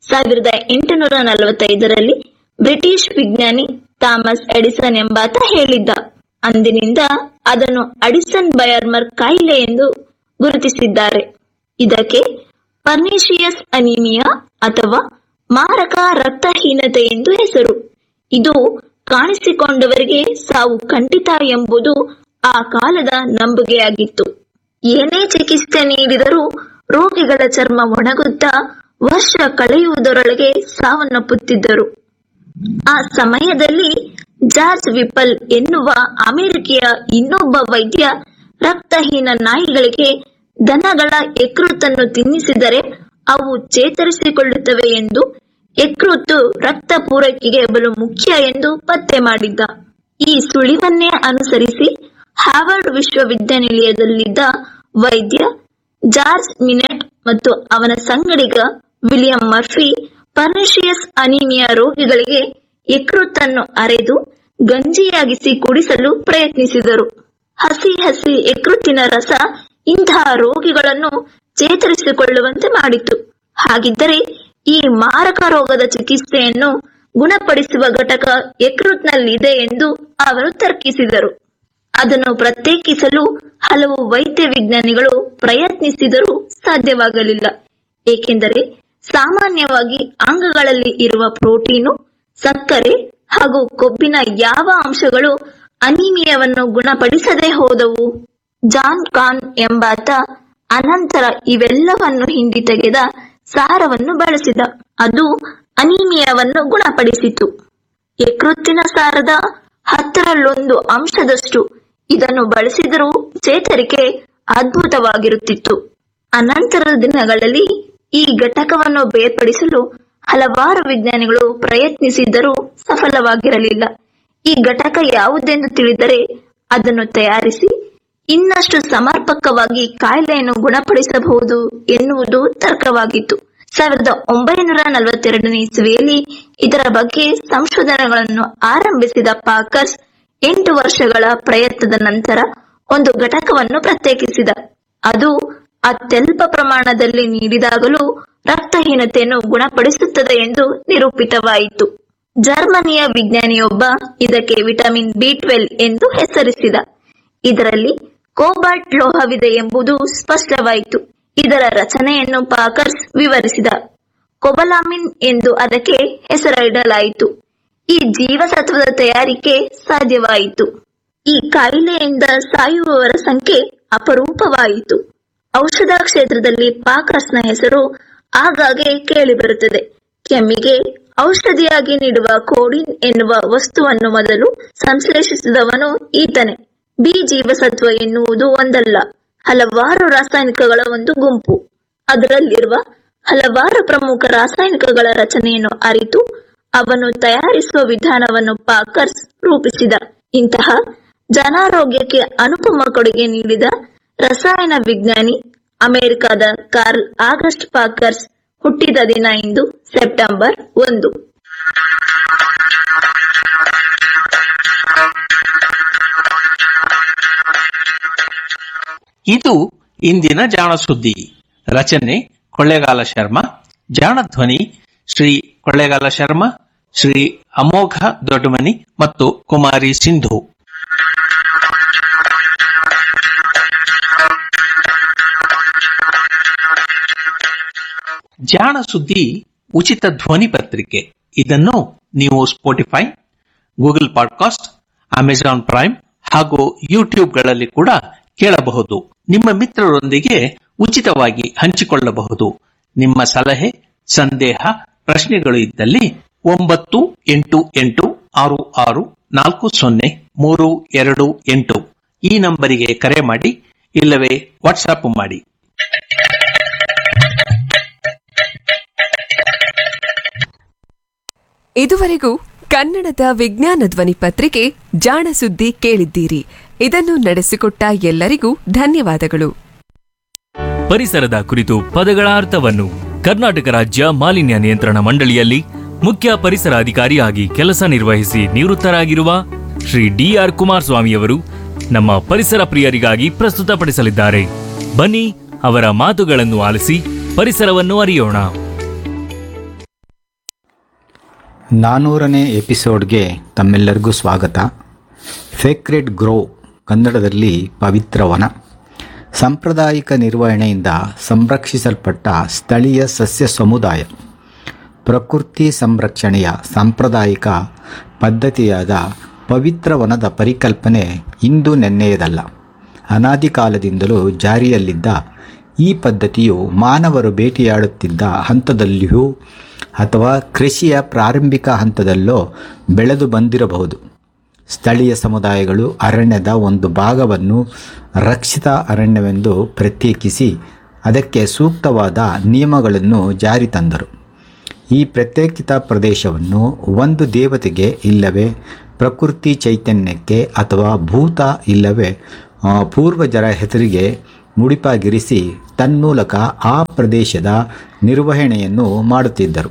1845ರಲ್ಲಿ ಬ್ರಿಟಿಷ್ ವಿಜ್ಞಾನಿ ಥಾಮಸ್ ಎಡಿಸನ್ ಎಂಬಾತ ಹೇಳಿದ್ದ. ಅಂದಿನಿಂದ ಅದನ್ನು ಅಡಿಸನ್ ಬಯರ್ಮರ್ ಕಾಯಿಲೆ ಎಂದು ಗುರುತಿಸಿದ್ದಾರೆ. ಇದಕ್ಕೆ ಪರ್ನಿಶಿಯಸ್ ಅನಿಮಿಯಾ ಅಥವಾ ಮಾರಕ ರಕ್ತಹೀನತೆ ಎಂದು ಹೆಸರು. ಇದು ಕಾಣಿಸಿಕೊಂಡವರಿಗೆ ಸಾವು ಖಂಡಿತ ಎಂಬುದು ಆ ಕಾಲದ ನಂಬುಗೆಯಾಗಿತ್ತು. ಏನೇ ಚಿಕಿತ್ಸೆ ನೀಡಿದರೂ ರೋಗಿಗಳ ಚರ್ಮ ಒಣಗುತ್ತಾ ವರ್ಷ ಕಳೆಯುವುದರೊಳಗೆ ಸಾವನ್ನಪ್ಪುತ್ತಿದ್ದರು. ಆ ಸಮಯದಲ್ಲಿ ಜಾರ್ಜ್ ವಿಪಲ್ ಎನ್ನುವ ಅಮೆರಿಕೆಯ ಇನ್ನೊಬ್ಬ ವೈದ್ಯ ರಕ್ತಹೀನ ನಾಯಿಗಳಿಗೆ ದನಗಳ ಯಕೃತ್ತನ್ನು ತಿನ್ನಿಸಿದರೆ ಅವು ಚೇತರಿಸಿಕೊಳ್ಳುತ್ತವೆ ಎಂದು, ಯಕೃತ್ತು ರಕ್ತ ಪೂರೈಕೆಗೆ ಬಲು ಮುಖ್ಯ ಎಂದು ಪತ್ತೆ ಮಾಡಿದ್ದ. ಈ ಸುಳಿವನ್ನೇ ಅನುಸರಿಸಿ ಹಾರ್ವರ್ಡ್ ವಿಶ್ವವಿದ್ಯಾನಿಲಯದಲ್ಲಿದ್ದ ವೈದ್ಯ ಜಾರ್ಜ್ ಮಿನೆಟ್ ಮತ್ತು ಅವನ ಸಂಗಡಿಗ ವಿಲಿಯಂ ಮರ್ಫಿ ಪರ್ನಿಶಿಯಸ್ ಅನಿಮಿಯಾ ರೋಗಿಗಳಿಗೆ ಯಕೃತ್ತನ್ನು ಅರೆದು ಗಂಜಿಯಾಗಿಸಿ ಕುಡಿಸಲು ಪ್ರಯತ್ನಿಸಿದರು. ಹಸಿ ಯಕೃತ್ತಿನ ರಸ ಇಂತಹ ರೋಗಿಗಳನ್ನು ಚೇತರಿಸಿಕೊಳ್ಳುವಂತೆ ಮಾಡಿತು. ಹಾಗಿದ್ದರೆ ಈ ಮಾರಕ ರೋಗದ ಚಿಕಿತ್ಸೆಯನ್ನು ಗುಣಪಡಿಸುವ ಘಟಕ ಯಕೃತ್ನಲ್ಲಿದೆ ಎಂದು ಅವರು ತರ್ಕಿಸಿದರು. ಅದನ್ನು ಪ್ರತ್ಯೇಕಿಸಲು ಹಲವು ವೈದ್ಯ ವಿಜ್ಞಾನಿಗಳು ಪ್ರಯತ್ನಿಸಿದರೂ ಸಾಧ್ಯವಾಗಲಿಲ್ಲ. ಏಕೆಂದರೆ ಸಾಮಾನ್ಯವಾಗಿ ಅಂಗಗಳಲ್ಲಿ ಇರುವ ಪ್ರೋಟೀನು, ಸಕ್ಕರೆ ಹಾಗೂ ಕೊಬ್ಬಿನ ಯಾವ ಅಂಶಗಳು ಅನಿಮಿಯಾವನ್ನು ಗುಣಪಡಿಸದೆ ಹೋದವು. ಜಾನ್ ಕಾನ್ ಎಂಬಾತ ಅನಂತರ ಇವೆಲ್ಲವನ್ನು ಹಿಂಡಿ ತೆಗೆದ ಸಾರವನ್ನು ಬಳಸಿದ. ಅದು ಅನಿಮಿಯಾವನ್ನು ಗುಣಪಡಿಸಿತು. ಯಕೃತ್ತಿನ ಸಾರದ 10 ಅಂಶದಷ್ಟು ಇದನ್ನು ಬಳಸಿದರೂ ಚೇತರಿಕೆ ಅದ್ಭುತವಾಗಿರುತ್ತಿತ್ತು. ಅನಂತರದ ದಿನಗಳಲ್ಲಿ ಈ ಘಟಕವನ್ನು ಬೇರ್ಪಡಿಸಲು ಹಲವಾರು ವಿಜ್ಞಾನಿಗಳು ಪ್ರಯತ್ನಿಸಿದ್ದರೂ ಸಫಲವಾಗಿರಲಿಲ್ಲ. ಈ ಘಟಕ ಯಾವುದೆಂದು ತಿಳಿದರೆ ಅದನ್ನು ತಯಾರಿಸಿ ಇನ್ನಷ್ಟು ಸಮರ್ಪಕವಾಗಿ ಕಾಯಿಲೆಯನ್ನು ಗುಣಪಡಿಸಬಹುದು ಎನ್ನುವುದು ತರ್ಕವಾಗಿತ್ತು. 1942ನೇ ಇಸವಿಯಲ್ಲಿ ಇದರ ಬಗ್ಗೆ ಸಂಶೋಧನೆಗಳನ್ನು ಆರಂಭಿಸಿದ ಪಾಕರ್ಸ್ 8 ವರ್ಷಗಳ ಪ್ರಯತ್ನದ ನಂತರ ಒಂದು ಘಟಕವನ್ನು ಪ್ರತ್ಯೇಕಿಸಿದ. ಅದು ಅತ್ಯಲ್ಪ ಪ್ರಮಾಣದಲ್ಲಿ ನೀಡಿದಾಗಲೂ ರಕ್ತಹೀನತೆಯನ್ನು ಗುಣಪಡಿಸುತ್ತದೆ ಎಂದು ನಿರೂಪಿತವಾಯಿತು. ಜರ್ಮನಿಯ ವಿಜ್ಞಾನಿಯೊಬ್ಬ ಇದಕ್ಕೆ ವಿಟಮಿನ್ B12 ಎಂದು ಹೆಸರಿಸಿದ. ಇದರಲ್ಲಿ ಕೋಬಾಲ್ಟ್ ಲೋಹವಿದೆ ಎಂಬುದು ಸ್ಪಷ್ಟವಾಯಿತು. ಇದರ ರಚನೆಯನ್ನು ಪಾಕರ್ಸ್ ವಿವರಿಸಿದ. ಕೊಬಲಾಮಿನ್ ಎಂದು ಅದಕ್ಕೆ ಹೆಸರಿಡಲಾಯಿತು. ಈ ಜೀವಸತ್ವದ ತಯಾರಿಕೆ ಸಾಧ್ಯವಾಯಿತು. ಈ ಕಾಯಿಲೆಯಿಂದ ಸಾಯುವವರ ಸಂಖ್ಯೆ ಅಪರೂಪವಾಯಿತು. ಔಷಧ ಕ್ಷೇತ್ರದಲ್ಲಿ ಪಾಕರ್ಸ್ನ ಹೆಸರು ಆಗಾಗ್ಗೆ ಕೇಳಿಬರುತ್ತದೆ. ಕೆಮ್ಮಿಗೆ ಔಷಧಿಯಾಗಿ ನೀಡುವ ಕೋಡಿನ್ ಎನ್ನುವ ವಸ್ತುವನ್ನು ಮೊದಲು ಸಂಶ್ಲೇಷಿಸಿದವನು ಈತನೇ. ಬಿ ಜೀವಸತ್ವ ಎನ್ನುವುದು ಒಂದಲ್ಲ, ಹಲವಾರು ರಾಸಾಯನಿಕಗಳ ಒಂದು ಗುಂಪು. ಅದರಲ್ಲಿರುವ ಹಲವಾರು ಪ್ರಮುಖ ರಾಸಾಯನಿಕಗಳ ರಚನೆಯನ್ನು ಅರಿತು ಅವನ್ನು ತಯಾರಿಸುವ ವಿಧಾನವನ್ನು ಪಾಕರ್ಸ್ ರೂಪಿಸಿದ. ಇಂತಹ ಜನಾರೋಗ್ಯಕ್ಕೆ ಅನುಪಮ ಕೊಡುಗೆ ನೀಡಿದ ರಸಾಯನ ವಿಜ್ಞಾನಿ ಅಮೆರಿಕದ ಕಾರ್ಲ್ ಆಗಸ್ಟ್ ಪಾಕರ್ಸ್ ಹುಟ್ಟಿದ ದಿನ ಇಂದು ಸೆಪ್ಟೆಂಬರ್ 1. ಇದು ಇಂದಿನ ಜಾಣ ಸುದ್ದಿ. ರಚನೆ ಕೊಳ್ಳೇಗಾಲ ಶರ್ಮಾ. ಜಾಣ ಧ್ವನಿ ಶ್ರೀ ಕೊಳ್ಳೇಗಾಲ ಶರ್ಮಾ, ಶ್ರೀ ಅಮೋಘ ದೊಡ್ಡಮನಿ ಮತ್ತು ಕುಮಾರಿ ಸಿಂಧು. ಜಾಣ ಸುದ್ದಿ ಉಚಿತ ಧ್ವನಿ ಪತ್ರಿಕೆ. ಇದನ್ನು ನೀವು Spotify, Google podcast, Amazon prime ಹಾಗೂ ಯೂಟ್ಯೂಬ್ಗಳಲ್ಲಿ ಕೂಡ ಕೇಳಬಹುದು. ನಿಮ್ಮ ಮಿತ್ರರೊಂದಿಗೆ ಉಚಿತವಾಗಿ ಹಂಚಿಕೊಳ್ಳಬಹುದು. ನಿಮ್ಮ ಸಲಹೆ, ಸಂದೇಹ, ಪ್ರಶ್ನೆಗಳು ಇದ್ದಲ್ಲಿ 9886640328 ಈ ನಂಬರಿಗೆ ಕರೆ ಮಾಡಿ, ಇಲ್ಲವೇ ವಾಟ್ಸ್ಆಪ್ ಮಾಡಿ. ಇದುವರೆಗೂ ಕನ್ನಡದ ವಿಜ್ಞಾನ ಧ್ವನಿ ಪತ್ರಿಕೆ ಜಾಣ ಸುದ್ದಿ ಕೇಳಿದ್ದೀರಿ. ಇದನ್ನು ನಡೆಸಿಕೊಟ್ಟ ಎಲ್ಲರಿಗೂ ಧನ್ಯವಾದಗಳು. ಪರಿಸರದ ಕುರಿತು ಪದಗಳ ಅರ್ಥವನ್ನು ಕರ್ನಾಟಕ ರಾಜ್ಯ ಮಾಲಿನ್ಯ ನಿಯಂತ್ರಣ ಮಂಡಳಿಯಲ್ಲಿ ಮುಖ್ಯ ಪರಿಸರ ಅಧಿಕಾರಿಯಾಗಿ ಕೆಲಸ ನಿರ್ವಹಿಸಿ ನಿವೃತ್ತರಾಗಿರುವ ಶ್ರೀ ಡಿ.ಆರ್. ಕುಮಾರಸ್ವಾಮಿಯವರು ನಮ್ಮ ಪರಿಸರ ಪ್ರಿಯರಿಗಾಗಿ ಪ್ರಸ್ತುತಪಡಿಸಲಿದ್ದಾರೆ. ಬನ್ನಿ ಅವರ ಮಾತುಗಳನ್ನು ಆಲಿಸಿ ಪರಿಸರವನ್ನು ಅರಿಯೋಣ. 400ನೇ ಎಪಿಸೋಡ್ಗೆ ತಮ್ಮೆಲ್ಲರಿಗೂ ಸ್ವಾಗತ. ಸೇಕ್ರೆಡ್ ಗ್ರೋ, ಕನ್ನಡದಲ್ಲಿ ಪವಿತ್ರ ವನ. ಸಾಂಪ್ರದಾಯಿಕ ನಿರ್ವಹಣೆಯಿಂದ ಸಂರಕ್ಷಿಸಲ್ಪಟ್ಟ ಸ್ಥಳೀಯ ಸಸ್ಯ ಸಮುದಾಯ. ಪ್ರಕೃತಿ ಸಂರಕ್ಷಣೆಯ ಸಾಂಪ್ರದಾಯಿಕ ಪದ್ಧತಿಯಾದ ಪವಿತ್ರ ವನದ ಪರಿಕಲ್ಪನೆ ಇಂದು ನೆನ್ನೆಯದಲ್ಲ. ಅನಾದಿ ಕಾಲದಿಂದಲೂ ಜಾರಿಯಲ್ಲಿದ್ದ ಈ ಪದ್ಧತಿಯು ಮಾನವರು ಬೇಟೆಯಾಡುತ್ತಿದ್ದ ಹಂತದಲ್ಲಿಯೂ ಅಥವಾ ಕೃಷಿಯ ಪ್ರಾರಂಭಿಕ ಹಂತದಲ್ಲೋ ಬೆಳೆದು ಬಂದಿರಬಹುದು. ಸ್ಥಳೀಯ ಸಮುದಾಯಗಳು ಅರಣ್ಯದ ಒಂದು ಭಾಗವನ್ನು ರಕ್ಷಿತ ಅರಣ್ಯವೆಂದು ಪ್ರತ್ಯೇಕಿಸಿ ಅದಕ್ಕೆ ಸೂಕ್ತವಾದ ನಿಯಮಗಳನ್ನು ಜಾರಿ ತಂದರು. ಈ ಪ್ರತ್ಯೇಕಿತ ಪ್ರದೇಶವನ್ನು ಒಂದು ದೇವತೆಗೆ ಇಲ್ಲವೇ ಪ್ರಕೃತಿ ಚೈತನ್ಯಕ್ಕೆ ಅಥವಾ ಭೂತ ಇಲ್ಲವೇ ಪೂರ್ವಜರ ಹೆಸರಿಗೆ ಮುಡಿಪಾಗಿರಿಸಿ ತನ್ಮೂಲಕ ಆ ಪ್ರದೇಶದ ನಿರ್ವಹಣೆಯನ್ನು ಮಾಡುತ್ತಿದ್ದರು.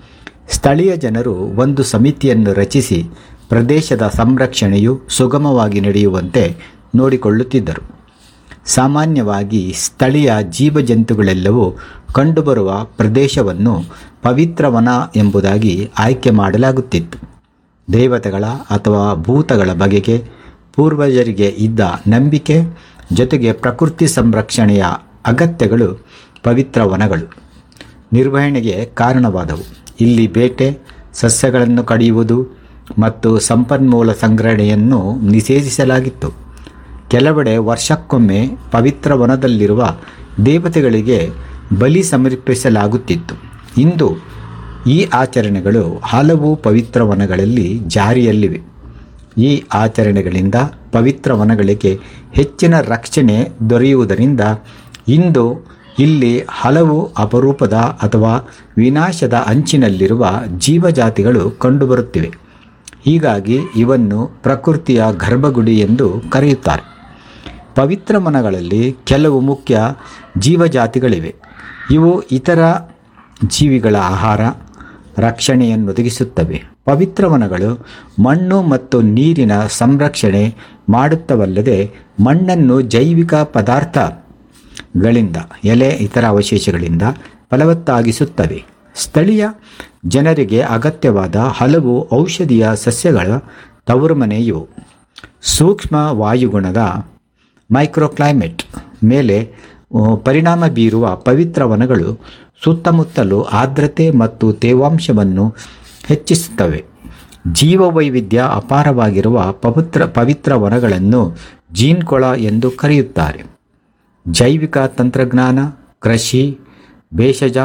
ಸ್ಥಳೀಯ ಜನರು ಒಂದು ಸಮಿತಿಯನ್ನು ರಚಿಸಿ ಪ್ರದೇಶದ ಸಂರಕ್ಷಣೆಯು ಸುಗಮವಾಗಿ ನಡೆಯುವಂತೆ ನೋಡಿಕೊಳ್ಳುತ್ತಿದ್ದರು. ಸಾಮಾನ್ಯವಾಗಿ ಸ್ಥಳೀಯ ಜೀವಜಂತುಗಳೆಲ್ಲವೂ ಕಂಡುಬರುವ ಪ್ರದೇಶವನ್ನು ಪವಿತ್ರ ವನ ಎಂಬುದಾಗಿ ಆಯ್ಕೆ ಮಾಡಲಾಗುತ್ತಿತ್ತು. ದೇವತೆಗಳ ಅಥವಾ ಭೂತಗಳ ಬಗೆಗೆ ಪೂರ್ವಜರಿಗೆ ಇದ್ದ ನಂಬಿಕೆ ಜೊತೆಗೆ ಪ್ರಕೃತಿ ಸಂರಕ್ಷಣೆಯ ಅಗತ್ಯಗಳು ಪವಿತ್ರ ವನಗಳು ನಿರ್ವಹಣೆಗೆ ಕಾರಣವಾದವು. ಇಲ್ಲಿ ಬೇಟೆ, ಸಸ್ಯಗಳನ್ನು ಕಡಿಯುವುದು ಮತ್ತು ಸಂಪನ್ಮೂಲ ಸಂಗ್ರಹಣೆಯನ್ನು ನಿಷೇಧಿಸಲಾಗಿತ್ತು. ಕೆಲವೆಡೆ ವರ್ಷಕ್ಕೊಮ್ಮೆ ಪವಿತ್ರ ವನದಲ್ಲಿರುವ ದೇವತೆಗಳಿಗೆ ಬಲಿ ಸಮರ್ಪಿಸಲಾಗುತ್ತಿತ್ತು. ಇಂದು ಈ ಆಚರಣೆಗಳು ಹಲವು ಪವಿತ್ರ ವನಗಳಲ್ಲಿ ಜಾರಿಯಲ್ಲಿವೆ. ಈ ಆಚರಣೆಗಳಿಂದ ಪವಿತ್ರ ವನಗಳಿಗೆ ಹೆಚ್ಚಿನ ರಕ್ಷಣೆ ದೊರೆಯುವುದರಿಂದ ಇಂದು ಇಲ್ಲಿ ಹಲವು ಅಪರೂಪದ ಅಥವಾ ವಿನಾಶದ ಅಂಚಿನಲ್ಲಿರುವ ಜೀವಜಾತಿಗಳು ಕಂಡುಬರುತ್ತಿವೆ. ಹೀಗಾಗಿ ಇವನ್ನು ಪ್ರಕೃತಿಯ ಗರ್ಭಗುಡಿ ಎಂದು ಕರೆಯುತ್ತಾರೆ. ಪವಿತ್ರ ವನಗಳಲ್ಲಿ ಕೆಲವು ಮುಖ್ಯ ಜೀವಜಾತಿಗಳಿವೆ. ಇವು ಇತರ ಜೀವಿಗಳ ಆಹಾರ, ರಕ್ಷಣೆಯನ್ನೊದಗಿಸುತ್ತವೆ. ಪವಿತ್ರ ವನಗಳು ಮಣ್ಣು ಮತ್ತು ನೀರಿನ ಸಂರಕ್ಷಣೆ ಮಾಡುತ್ತವಲ್ಲದೆ ಮಣ್ಣನ್ನು ಜೈವಿಕ ಪದಾರ್ಥಗಳಿಂದ, ಎಲೆ, ಇತರ ಅವಶೇಷಗಳಿಂದ ಫಲವತ್ತಾಗಿಸುತ್ತವೆ. ಸ್ಥಳೀಯ ಜನರಿಗೆ ಅಗತ್ಯವಾದ ಹಲವು ಔಷಧೀಯ ಸಸ್ಯಗಳ ತವರುಮನೆಯು ಸೂಕ್ಷ್ಮ ವಾಯುಗುಣದ ಮೈಕ್ರೋಕ್ಲೈಮೇಟ್ ಮೇಲೆ ಪರಿಣಾಮ ಬೀರುವ ಪವಿತ್ರ ವನಗಳು ಸುತ್ತಮುತ್ತಲೂ ಆರ್ದ್ರತೆ ಮತ್ತು ತೇವಾಂಶವನ್ನು ಹೆಚ್ಚಿಸುತ್ತವೆ. ಜೀವವೈವಿಧ್ಯ ಅಪಾರವಾಗಿರುವ ಪವಿತ್ರ ವನಗಳನ್ನು ಜೀನ್ಕೊಳ ಎಂದು ಕರೆಯುತ್ತಾರೆ. ಜೈವಿಕ ತಂತ್ರಜ್ಞಾನ, ಕೃಷಿ, ಭೇಷಜ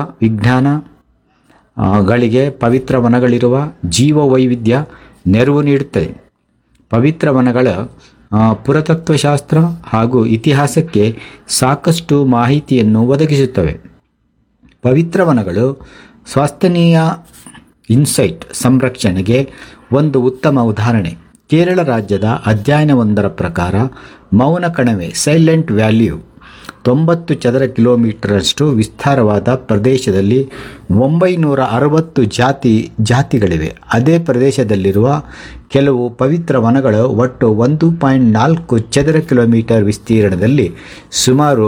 ವಿಜ್ಞಾನಗಳಿಗೆ ಪವಿತ್ರ ವನಗಳಿರುವ ಜೀವವೈವಿಧ್ಯ ನೆರವು ನೀಡುತ್ತದೆ. ಪವಿತ್ರ ವನಗಳ ಪುರಾತತ್ವಶಾಸ್ತ್ರ ಹಾಗೂ ಇತಿಹಾಸಕ್ಕೆ ಸಾಕಷ್ಟು ಮಾಹಿತಿಯನ್ನು ಒದಗಿಸುತ್ತವೆ. ಪವಿತ್ರ ವನಗಳು ಸ್ವಾಸ್ಥನೀಯ ಇನ್ಸೈಟ್ ಸಂರಕ್ಷಣೆಗೆ ಒಂದು ಉತ್ತಮ ಉದಾಹರಣೆ. ಕೇರಳ ರಾಜ್ಯದ ಅಧ್ಯಯನವೊಂದರ ಪ್ರಕಾರ ಮೌನ ಕಣಿವೆ ಸೈಲೆಂಟ್ ವ್ಯಾಲಿಯು 90 ಚದರ ಕಿಲೋಮೀಟರಷ್ಟು ವಿಸ್ತಾರವಾದ ಪ್ರದೇಶದಲ್ಲಿ 960 ಜಾತಿಗಳಿವೆ. ಅದೇ ಪ್ರದೇಶದಲ್ಲಿರುವ ಕೆಲವು ಪವಿತ್ರ ವನಗಳು ಒಟ್ಟು 1.4 ಚದರ ಕಿಲೋಮೀಟರ್ ವಿಸ್ತೀರ್ಣದಲ್ಲಿ ಸುಮಾರು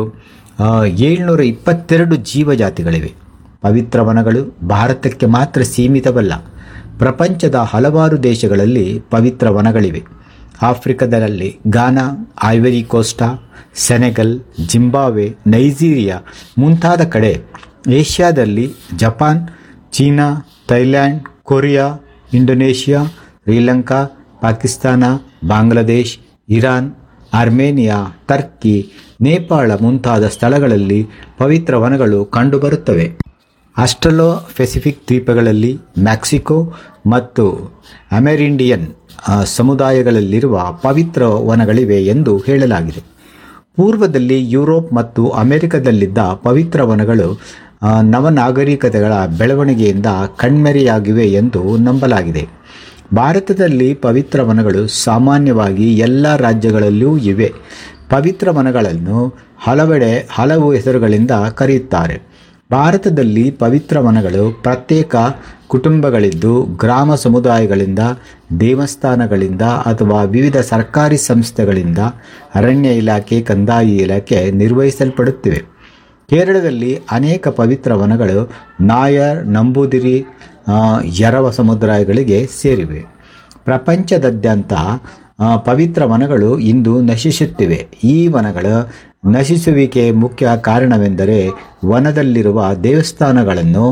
722 ಜೀವಜಾತಿಗಳಿವೆ. ಪವಿತ್ರ ವನಗಳು ಭಾರತಕ್ಕೆ ಮಾತ್ರ ಸೀಮಿತವಲ್ಲ. ಪ್ರಪಂಚದ ಹಲವಾರು ದೇಶಗಳಲ್ಲಿ ಪವಿತ್ರ ವನಗಳಿವೆ. ಆಫ್ರಿಕಾದಲ್ಲಿ ಗಾನಾ, ivory Costa, Senegal, Zimbabwe, Nigeria ಮುಂತಾದ ಕಡೆ ಏಷ್ಯಾದಲ್ಲಿ Japan, China, Thailand, Korea, Indonesia, Sri Lanka, Pakistan, Bangladesh, Iran, Armenia, Turkey, Nepal ಮುಂತಾದ ಸ್ಥಳಗಳಲ್ಲಿ ಪವಿತ್ರ ವನಗಳು ಕಂಡುಬರುತ್ತವೆ. ಆಸ್ಟ್ರಲೋ ಪೆಸಿಫಿಕ್ ದ್ವೀಪಗಳಲ್ಲಿ ಮೆಕ್ಸಿಕೋ ಮತ್ತು ಅಮೆರಿಂಡಿಯನ್ ಸಮುದಾಯಗಳಲ್ಲಿರುವ ಪವಿತ್ರ ವನಗಳಿವೆ ಎಂದು ಹೇಳಲಾಗಿದೆ. ಪೂರ್ವದಲ್ಲಿ ಯುರೋಪ್ ಮತ್ತು ಅಮೆರಿಕದಲ್ಲಿದ್ದ ಪವಿತ್ರ ವನಗಳು ನವನಾಗರಿಕತೆಗಳ ಬೆಳವಣಿಗೆಯಿಂದ ಕಣ್ಮರೆಯಾಗಿವೆ ಎಂದು ನಂಬಲಾಗಿದೆ. ಭಾರತದಲ್ಲಿ ಪವಿತ್ರ ವನಗಳು ಸಾಮಾನ್ಯವಾಗಿ ಎಲ್ಲ ರಾಜ್ಯಗಳಲ್ಲೂ ಇವೆ. ಪವಿತ್ರ ವನಗಳನ್ನು ಹಲವೆಡೆ ಹಲವು ಹೆಸರುಗಳಿಂದ ಕರೆಯುತ್ತಾರೆ. ಭಾರತದಲ್ಲಿ ಪವಿತ್ರ ವನಗಳು ಪ್ರತ್ಯೇಕ ಕುಟುಂಬಗಳಿದ್ದು ಗ್ರಾಮ ಸಮುದಾಯಗಳಿಂದ, ದೇವಸ್ಥಾನಗಳಿಂದ ಅಥವಾ ವಿವಿಧ ಸರ್ಕಾರಿ ಸಂಸ್ಥೆಗಳಿಂದ ಅರಣ್ಯ ಇಲಾಖೆ, ಕಂದಾಯ ಇಲಾಖೆ ನಿರ್ವಹಿಸಲ್ಪಡುತ್ತಿವೆ. ಕೇರಳದಲ್ಲಿ ಅನೇಕ ಪವಿತ್ರ ವನಗಳು ನಾಯರ್, ನಂಬೂದಿರಿ, ಎರವ ಸಮುದಾಯಗಳಿಗೆ ಸೇರಿವೆ. ಪ್ರಪಂಚದಾದ್ಯಂತ ಪವಿತ್ರ ವನಗಳು ಇಂದು ನಶಿಸುತ್ತಿವೆ. ಈ ವನಗಳ ನಶಿಸುವಿಕೆ ಮುಖ್ಯ ಕಾರಣವೆಂದರೆ ವನದಲ್ಲಿರುವ ದೇವಸ್ಥಾನಗಳನ್ನು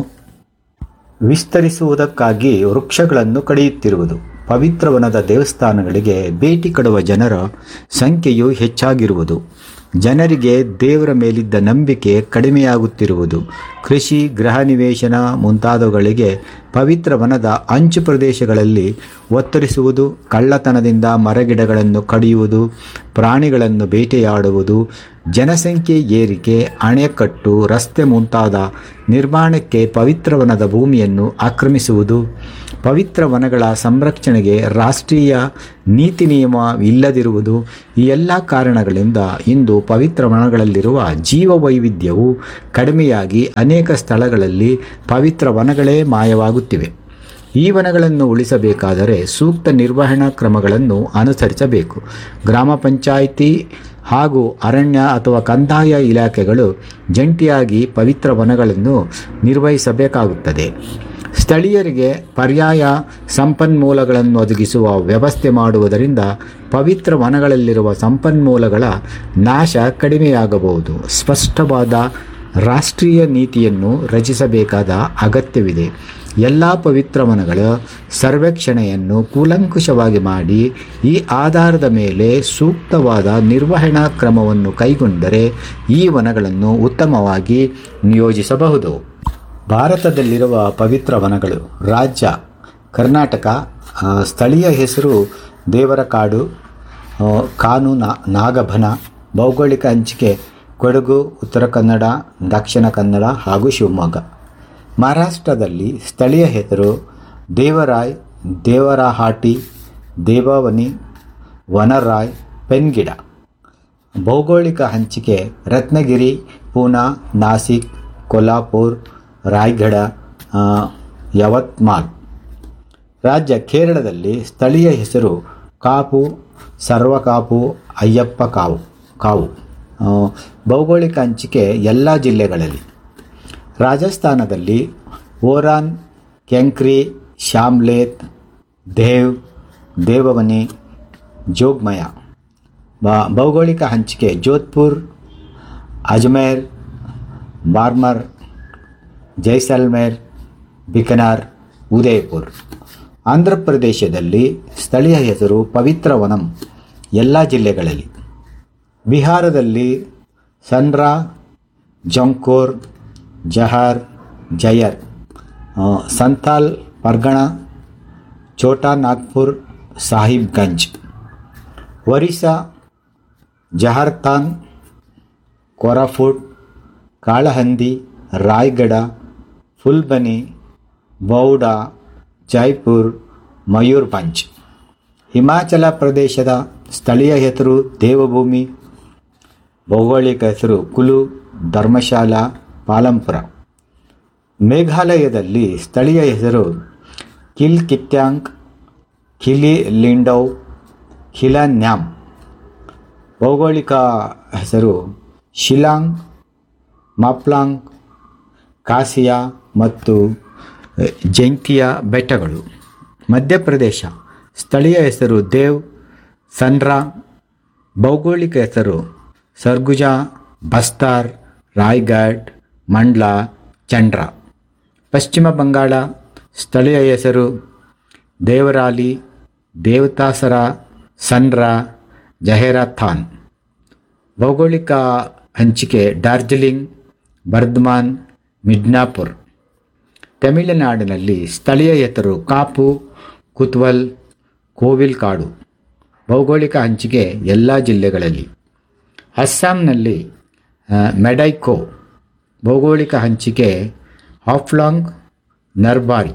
ವಿಸ್ತರಿಸುವುದಕ್ಕಾಗಿ ವೃಕ್ಷಗಳನ್ನು ಕಡಿಯುತ್ತಿರುವುದು. ಪವಿತ್ರ ವನದ ದೇವಸ್ಥಾನಗಳಿಗೆ ಭೇಟಿ ಕೊಡುವ ಜನರ ಸಂಖ್ಯೆಯು ಹೆಚ್ಚಾಗಿರುವುದು, ಜನರಿಗೆ ದೇವರ ಮೇಲಿದ್ದ ನಂಬಿಕೆ ಕಡಿಮೆಯಾಗುತ್ತಿರುವುದು, ಕೃಷಿ, ಗೃಹ ನಿವೇಶನ ಮುಂತಾದವುಗಳಿಗೆ ಪವಿತ್ರ ವನದ ಅಂಚು ಪ್ರದೇಶಗಳಲ್ಲಿ ಒತ್ತರಿಸುವುದು, ಕಳ್ಳತನದಿಂದ ಮರಗಿಡಗಳನ್ನು ಕಡಿಯುವುದು, ಪ್ರಾಣಿಗಳನ್ನು ಬೇಟೆಯಾಡುವುದು, ಜನಸಂಖ್ಯೆ ಏರಿಕೆ, ಅಣೆಕಟ್ಟು, ರಸ್ತೆ ಮುಂತಾದ ನಿರ್ಮಾಣಕ್ಕೆ ಪವಿತ್ರ ವನದ ಭೂಮಿಯನ್ನು ಆಕ್ರಮಿಸುವುದು, ಪವಿತ್ರ ವನಗಳ ಸಂರಕ್ಷಣೆಗೆ ರಾಷ್ಟ್ರೀಯ ನೀತಿ ನಿಯಮ ಇಲ್ಲದಿರುವುದು, ಈ ಎಲ್ಲ ಕಾರಣಗಳಿಂದ ಇಂದು ಪವಿತ್ರ ವನಗಳಲ್ಲಿರುವ ಜೀವವೈವಿಧ್ಯವು ಕಡಿಮೆಯಾಗಿ ಅನೇಕ ಸ್ಥಳಗಳಲ್ಲಿ ಪವಿತ್ರ ವನಗಳೇ ಮಾಯವಾಗುತ್ತಿವೆ. ಈ ವನಗಳನ್ನು ಉಳಿಸಬೇಕಾದರೆ ಸೂಕ್ತ ನಿರ್ವಹಣಾ ಕ್ರಮಗಳನ್ನು ಅನುಸರಿಸಬೇಕು. ಗ್ರಾಮ ಪಂಚಾಯಿತಿ ಹಾಗೂ ಅರಣ್ಯ ಅಥವಾ ಕಂದಾಯ ಇಲಾಖೆಗಳು ಜಂಟಿಯಾಗಿ ಪವಿತ್ರ ವನಗಳನ್ನು ನಿರ್ವಹಿಸಬೇಕಾಗುತ್ತದೆ. ಸ್ಥಳೀಯರಿಗೆ ಪರ್ಯಾಯ ಸಂಪನ್ಮೂಲಗಳನ್ನು ಒದಗಿಸುವ ವ್ಯವಸ್ಥೆ ಮಾಡುವುದರಿಂದ ಪವಿತ್ರ ವನಗಳಲ್ಲಿರುವ ಸಂಪನ್ಮೂಲಗಳ ನಾಶ ಕಡಿಮೆಯಾಗಬಹುದು. ಸ್ಪಷ್ಟವಾದ ರಾಷ್ಟ್ರೀಯ ನೀತಿಯನ್ನು ರಚಿಸಬೇಕಾದ ಅಗತ್ಯವಿದೆ. ಎಲ್ಲ ಪವಿತ್ರ ವನಗಳ ಸರ್ವೇಕ್ಷಣೆಯನ್ನು ಕೂಲಂಕುಷವಾಗಿ ಮಾಡಿ ಈ ಆಧಾರದ ಮೇಲೆ ಸೂಕ್ತವಾದ ನಿರ್ವಹಣಾ ಕ್ರಮವನ್ನು ಕೈಗೊಂಡರೆ ಈ ವನಗಳನ್ನು ಉತ್ತಮವಾಗಿ ನಿಯೋಜಿಸಬಹುದು. ಭಾರತದಲ್ಲಿರುವ ಪವಿತ್ರ ವನಗಳು: ರಾಜ್ಯ ಕರ್ನಾಟಕ, ಸ್ಥಳೀಯ ಹೆಸರು ದೇವರಕಾಡು, ಕಾನು ನಾಗಬನ, ಭೌಗೋಳಿಕ ಹಂಚಿಕೆ ಕೊಡಗು, ಉತ್ತರ ಕನ್ನಡ, ದಕ್ಷಿಣ ಕನ್ನಡ ಹಾಗೂ ಶಿವಮೊಗ್ಗ. ಮಹಾರಾಷ್ಟ್ರದಲ್ಲಿ ಸ್ಥಳೀಯ ಹೆಸರು ದೇವರಾಯ್, ದೇವರಹಾಟಿ, ದೇವವನಿ, ವನರಾಯ್, ಪೆನ್ಗಿಡ. ಭೌಗೋಳಿಕ ಹಂಚಿಕೆ ರತ್ನಗಿರಿ, ಪೂನಾ, ನಾಸಿಕ್, ಕೊಲ್ಹಾಪುರ್, ರಾಯಗಢ, ಯವತ್ಮಾಲ್. ರಾಜ್ಯ ಕೇರಳದಲ್ಲಿ ಸ್ಥಳೀಯ ಹೆಸರು ಕಾಪು, ಸರ್ವಕಾಪು, ಅಯ್ಯಪ್ಪ ಕಾವು. ಭೌಗೋಳಿಕ ಹಂಚಿಕೆ ಎಲ್ಲ ಜಿಲ್ಲೆಗಳಲ್ಲಿ. ರಾಜಸ್ಥಾನದಲ್ಲಿ ಓರಾನ್, ಕೆಂಕ್ರಿ, ಶಾಮ್ಲೇತ್, ದೇವವನಿ, ಜೋಗ್ಮಯ. ಭೌಗೋಳಿಕ ಹಂಚಿಕೆ ಜೋಧ್ಪುರ್, ಅಜ್ಮೇರ್, ಬಾರ್ಮರ್, ಜೈಸಲ್ಮೇರ್, ಬಿಕನಾರ್, ಉದಯಪುರ್. ಆಂಧ್ರ ಪ್ರದೇಶದಲ್ಲಿ ಸ್ಥಳೀಯ ಹೆಸರು ಪವಿತ್ರ ವನಂ ಎಲ್ಲ ಜಿಲ್ಲೆಗಳಲ್ಲಿ. ಬಿಹಾರದಲ್ಲಿ ಸನ್ರಾ, ಜಂಕೋರ್, ಜಹರ್, ಜಯರ್. ಸಂತಾಲ್ ಪರ್ಗಣ, ಛೋಟಾ ನಾಗ್ಪುರ್, ಸಾಹಿಬ್ಗಂಜ್. ಒರಿಸ್ಸಾ ಜಹರ್ತಾನ್, ಕೋರಾಪುಟ್, ಕಾಳಹಂದಿ, ರಾಯಗಢ, ಫುಲ್ಬನಿ, ಬೌಡಾ, ಜೈಪುರ್, ಮಯೂರ್ಭಂಜ್. ಹಿಮಾಚಲ ಪ್ರದೇಶದ ಸ್ಥಳೀಯ ಹೆಸರು ದೇವಭೂಮಿ. ಭೌಗೋಳಿಕ ಹೆಸರು ಕುಲು, ಧರ್ಮಶಾಲಾ, ಪಾಲಂಪುರ. ಮೇಘಾಲಯದಲ್ಲಿ ಸ್ಥಳೀಯ ಹೆಸರು ಕಿಲ್ಕಿತ್ಯಾಂಗ್, ಖಿಲಿ ಲಿಂಡೌ, ಖಿಲಾನ್ಯಾಮ್. ಭೌಗೋಳಿಕ ಹೆಸರು ಶಿಲಾಂಗ್, ಮಾಪ್ಲಾಂಗ್, ಕಾಸಿಯಾ ಮತ್ತು ಜೈಂತಿಯಾ ಬೆಟ್ಟಗಳು. ಮಧ್ಯಪ್ರದೇಶ ಸ್ಥಳೀಯ ಹೆಸರು ದೇವ್, ಸನ್ರಾ. ಭೌಗೋಳಿಕ ಹೆಸರು ಸರ್ಗುಜಾ, ಬಸ್ತಾರ್, ರಾಯ್ಗಢ್, ಮಂಡ್ಲಾ, ಚಂಡ್ರ. ಪಶ್ಚಿಮ ಬಂಗಾಳ ಸ್ಥಳೀಯ ಹೆಸರು ದೇವರಾಲಿ, ದೇವತಾಸರ, ಸನ್ರ, ಜಹೇರಾಥಾನ್. ಭೌಗೋಳಿಕ ಹಂಚಿಕೆ ಡಾರ್ಜಿಲಿಂಗ್, ಬರ್ಧಮಾನ್, ಮಿಡ್ನಾಪುರ್. ತಮಿಳುನಾಡಿನಲ್ಲಿ ಸ್ಥಳೀಯ ಹೆಸರು ಕಾಪು, ಕುತ್ವಲ್, ಕೋವಿಲ್ಕಾಡು. ಭೌಗೋಳಿಕ ಹಂಚಿಕೆ ಎಲ್ಲ ಜಿಲ್ಲೆಗಳಲ್ಲಿ. ಅಸ್ಸಾಂನಲ್ಲಿ ಮೆಡೈಕೋ. ಭೌಗೋಳಿಕ ಹಂಚಿಕೆ ಹಾಫ್ಲಾಂಗ್, ನರ್ಬಾರಿ.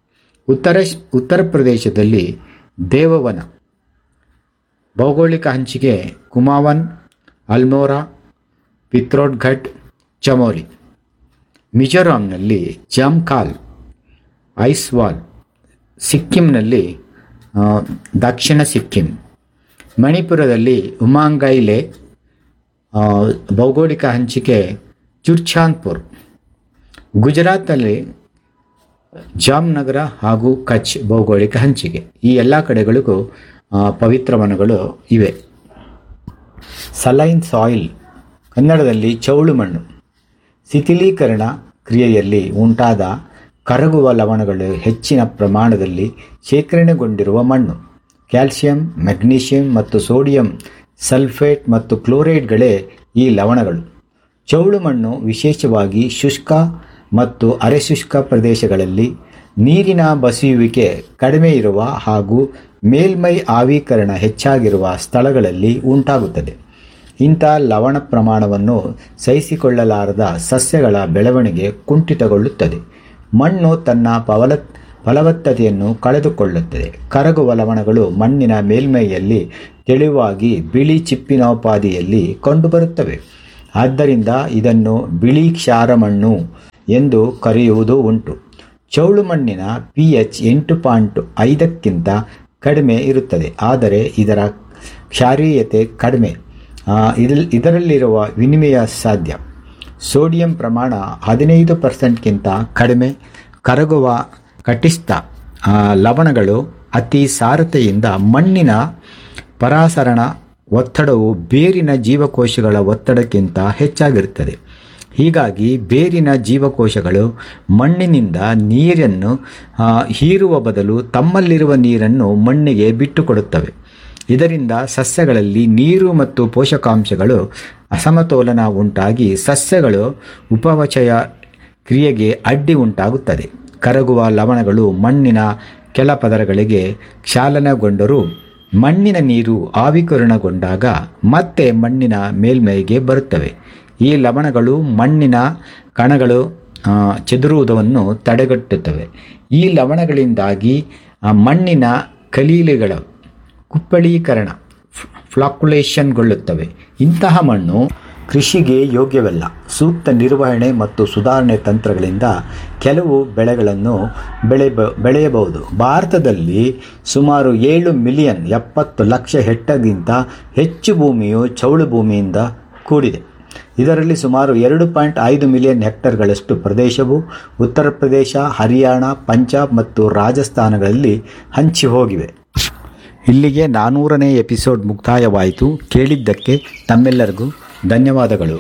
ಉತ್ತರ ಪ್ರದೇಶದಲ್ಲಿ ದೇವವನ. ಭೌಗೋಳಿಕ ಹಂಚಿಕೆ ಕುಮಾವನ್, ಅಲ್ಮೋರಾ, ಪಿತ್ರೋಡ್ಘಟ್, ಚಮೋಲಿ. ಮಿಜೋರಾಂನಲ್ಲಿ ಜಾಮ್ಕಾಲ್, ಐಸ್ವಾಲ್. ಸಿಕ್ಕಿಂನಲ್ಲಿ ದಕ್ಷಿಣ ಸಿಕ್ಕಿಂ. ಮಣಿಪುರದಲ್ಲಿ ಉಮಾಂಗೈಲೆ. ಭೌಗೋಳಿಕ ಹಂಚಿಕೆ ಚುರ್ಚಾಂದ್ಪುರ್. ಗುಜರಾತಲ್ಲಿ ಜಾಮ್ನಗರ ಹಾಗೂ ಕಚ್. ಭೌಗೋಳಿಕ ಹಂಚಿಕೆ. ಈ ಎಲ್ಲ ಕಡೆಗಳಿಗೂ ಪವಿತ್ರ ವನಗಳು ಇವೆ. ಸಲೈನ್ ಸಾಯಿಲ್, ಕನ್ನಡದಲ್ಲಿ ಚೌಳು ಮಣ್ಣು. ಶಿಥಿಲೀಕರಣ ಕ್ರಿಯೆಯಲ್ಲಿ ಉಂಟಾದ ಕರಗುವ ಲವಣಗಳು ಹೆಚ್ಚಿನ ಪ್ರಮಾಣದಲ್ಲಿ ಶೇಖರಣೆಗೊಂಡಿರುವ ಮಣ್ಣು. ಕ್ಯಾಲ್ಸಿಯಂ, ಮೆಗ್ನೀಷಿಯಂ ಮತ್ತು ಸೋಡಿಯಂ ಸಲ್ಫೇಟ್ ಮತ್ತು ಕ್ಲೋರೈಡ್ಗಳೇ ಈ ಲವಣಗಳು. ಚೌಳು ಮಣ್ಣು ವಿಶೇಷವಾಗಿ ಶುಷ್ಕ ಮತ್ತು ಅರೆಶುಷ್ಕ ಪ್ರದೇಶಗಳಲ್ಲಿ ನೀರಿನ ಬಸಿಯುವಿಕೆ ಕಡಿಮೆ ಇರುವ ಹಾಗೂ ಮೇಲ್ಮೈ ಆವೀಕರಣ ಹೆಚ್ಚಾಗಿರುವ ಸ್ಥಳಗಳಲ್ಲಿ ಉಂಟಾಗುತ್ತದೆ. ಇಂಥ ಲವಣ ಪ್ರಮಾಣವನ್ನು ಸಹಿಸಿಕೊಳ್ಳಲಾರದ ಸಸ್ಯಗಳ ಬೆಳವಣಿಗೆ ಕುಂಠಿತಗೊಳ್ಳುತ್ತದೆ. ಮಣ್ಣು ತನ್ನ ಫಲವತ್ತತೆಯನ್ನು ಕಳೆದುಕೊಳ್ಳುತ್ತದೆ. ಕರಗುವ ಲವಣಗಳು ಮಣ್ಣಿನ ಮೇಲ್ಮೈಯಲ್ಲಿ ತೆಳುವಾಗಿ ಬಿಳಿ ಚಿಪ್ಪಿನೋಪಾದಿಯಲ್ಲಿ ಕಂಡುಬರುತ್ತವೆ. ಆದ್ದರಿಂದ ಇದನ್ನು ಬಿಳಿ ಕ್ಷಾರ ಮಣ್ಣು ಎಂದು ಕರೆಯುವುದೂ ಉಂಟು. ಚೌಳು ಮಣ್ಣಿನ pH 8.5ಕ್ಕಿಂತ ಕಡಿಮೆ ಇರುತ್ತದೆ, ಆದರೆ ಇದರ ಕ್ಷಾರೀಯತೆ ಕಡಿಮೆ. ಇದರಲ್ಲಿರುವ ವಿನಿಮಯ ಸಾಧ್ಯ. ಸೋಡಿಯಂ ಪ್ರಮಾಣ 15%ಕ್ಕಿಂತ ಕಡಿಮೆ. ಕರಗುವ ಕಟಿಸ್ಥ ಲವಣಗಳು ಅತಿ ಸಾರತೆಯಿಂದ ಮಣ್ಣಿನ ಪರಾಸರಣ ಒತ್ತಡವು ಬೇರಿನ ಜೀವಕೋಶಗಳ ಒತ್ತಡಕ್ಕಿಂತ ಹೆಚ್ಚಾಗಿರುತ್ತದೆ. ಹೀಗಾಗಿ ಬೇರಿನ ಜೀವಕೋಶಗಳು ಮಣ್ಣಿನಿಂದ ನೀರನ್ನು ಹೀರುವ ಬದಲು ತಮ್ಮಲ್ಲಿರುವ ನೀರನ್ನು ಮಣ್ಣಿಗೆ ಬಿಟ್ಟುಕೊಡುತ್ತವೆ. ಇದರಿಂದ ಸಸ್ಯಗಳಲ್ಲಿ ನೀರು ಮತ್ತು ಪೋಷಕಾಂಶಗಳು ಅಸಮತೋಲನ ಉಂಟಾಗಿ ಸಸ್ಯಗಳು ಉಪಚಯ ಕ್ರಿಯೆಗೆ ಅಡ್ಡಿ ಉಂಟಾಗುತ್ತದೆ. ಕರಗುವ ಲವಣಗಳು ಮಣ್ಣಿನ ಕೆಳ ಪದರಗಳಿಗೆ ಕ್ಷಾಲನಗೊಂಡರೂ ಮಣ್ಣಿನ ನೀರು ಆವಿಕರಣಗೊಂಡಾಗ ಮತ್ತೆ ಮಣ್ಣಿನ ಮೇಲ್ಮೈಗೆ ಬರುತ್ತವೆ. ಈ ಲವಣಗಳು ಮಣ್ಣಿನ ಕಣಗಳು ಚೆದುರುವುದನ್ನು ತಡೆಗಟ್ಟುತ್ತವೆ. ಈ ಲವಣಗಳಿಂದಾಗಿ ಮಣ್ಣಿನ ಕಲೀಲೆಗಳ ಕುಪ್ಪಳೀಕರಣ ಫ್ಲಾಕ್ಯುಲೇಷನ್ಗೊಳ್ಳುತ್ತವೆ. ಇಂತಹ ಮಣ್ಣು ಕೃಷಿಗೆ ಯೋಗ್ಯವಲ್ಲ. ಸೂಕ್ತ ನಿರ್ವಹಣೆ ಮತ್ತು ಸುಧಾರಣೆ ತಂತ್ರಗಳಿಂದ ಕೆಲವು ಬೆಳೆಗಳನ್ನು ಬೆಳೆಯಬಹುದು. ಭಾರತದಲ್ಲಿ ಸುಮಾರು 7 ಮಿಲಿಯನ್ 70 ಲಕ್ಷ ಹೆಕ್ಟರ್ಗಿಂತ ಹೆಚ್ಚು ಭೂಮಿಯು ಚೌಳು ಭೂಮಿಯಿಂದ ಕೂಡಿದೆ. ಇದರಲ್ಲಿ ಸುಮಾರು 2.5 ಮಿಲಿಯನ್ ಹೆಕ್ಟರ್ಗಳಷ್ಟು ಪ್ರದೇಶವು ಉತ್ತರ ಪ್ರದೇಶ, ಹರಿಯಾಣ, ಪಂಜಾಬ್ ಮತ್ತು ರಾಜಸ್ಥಾನಗಳಲ್ಲಿ ಹಂಚಿ ಹೋಗಿವೆ. ಇಲ್ಲಿಗೆ 400ನೇ ಎಪಿಸೋಡ್ ಮುಕ್ತಾಯವಾಯಿತು. ಕೇಳಿದ್ದಕ್ಕೆ ತಮ್ಮೆಲ್ಲರಿಗೂ ಧನ್ಯವಾದಗಳು.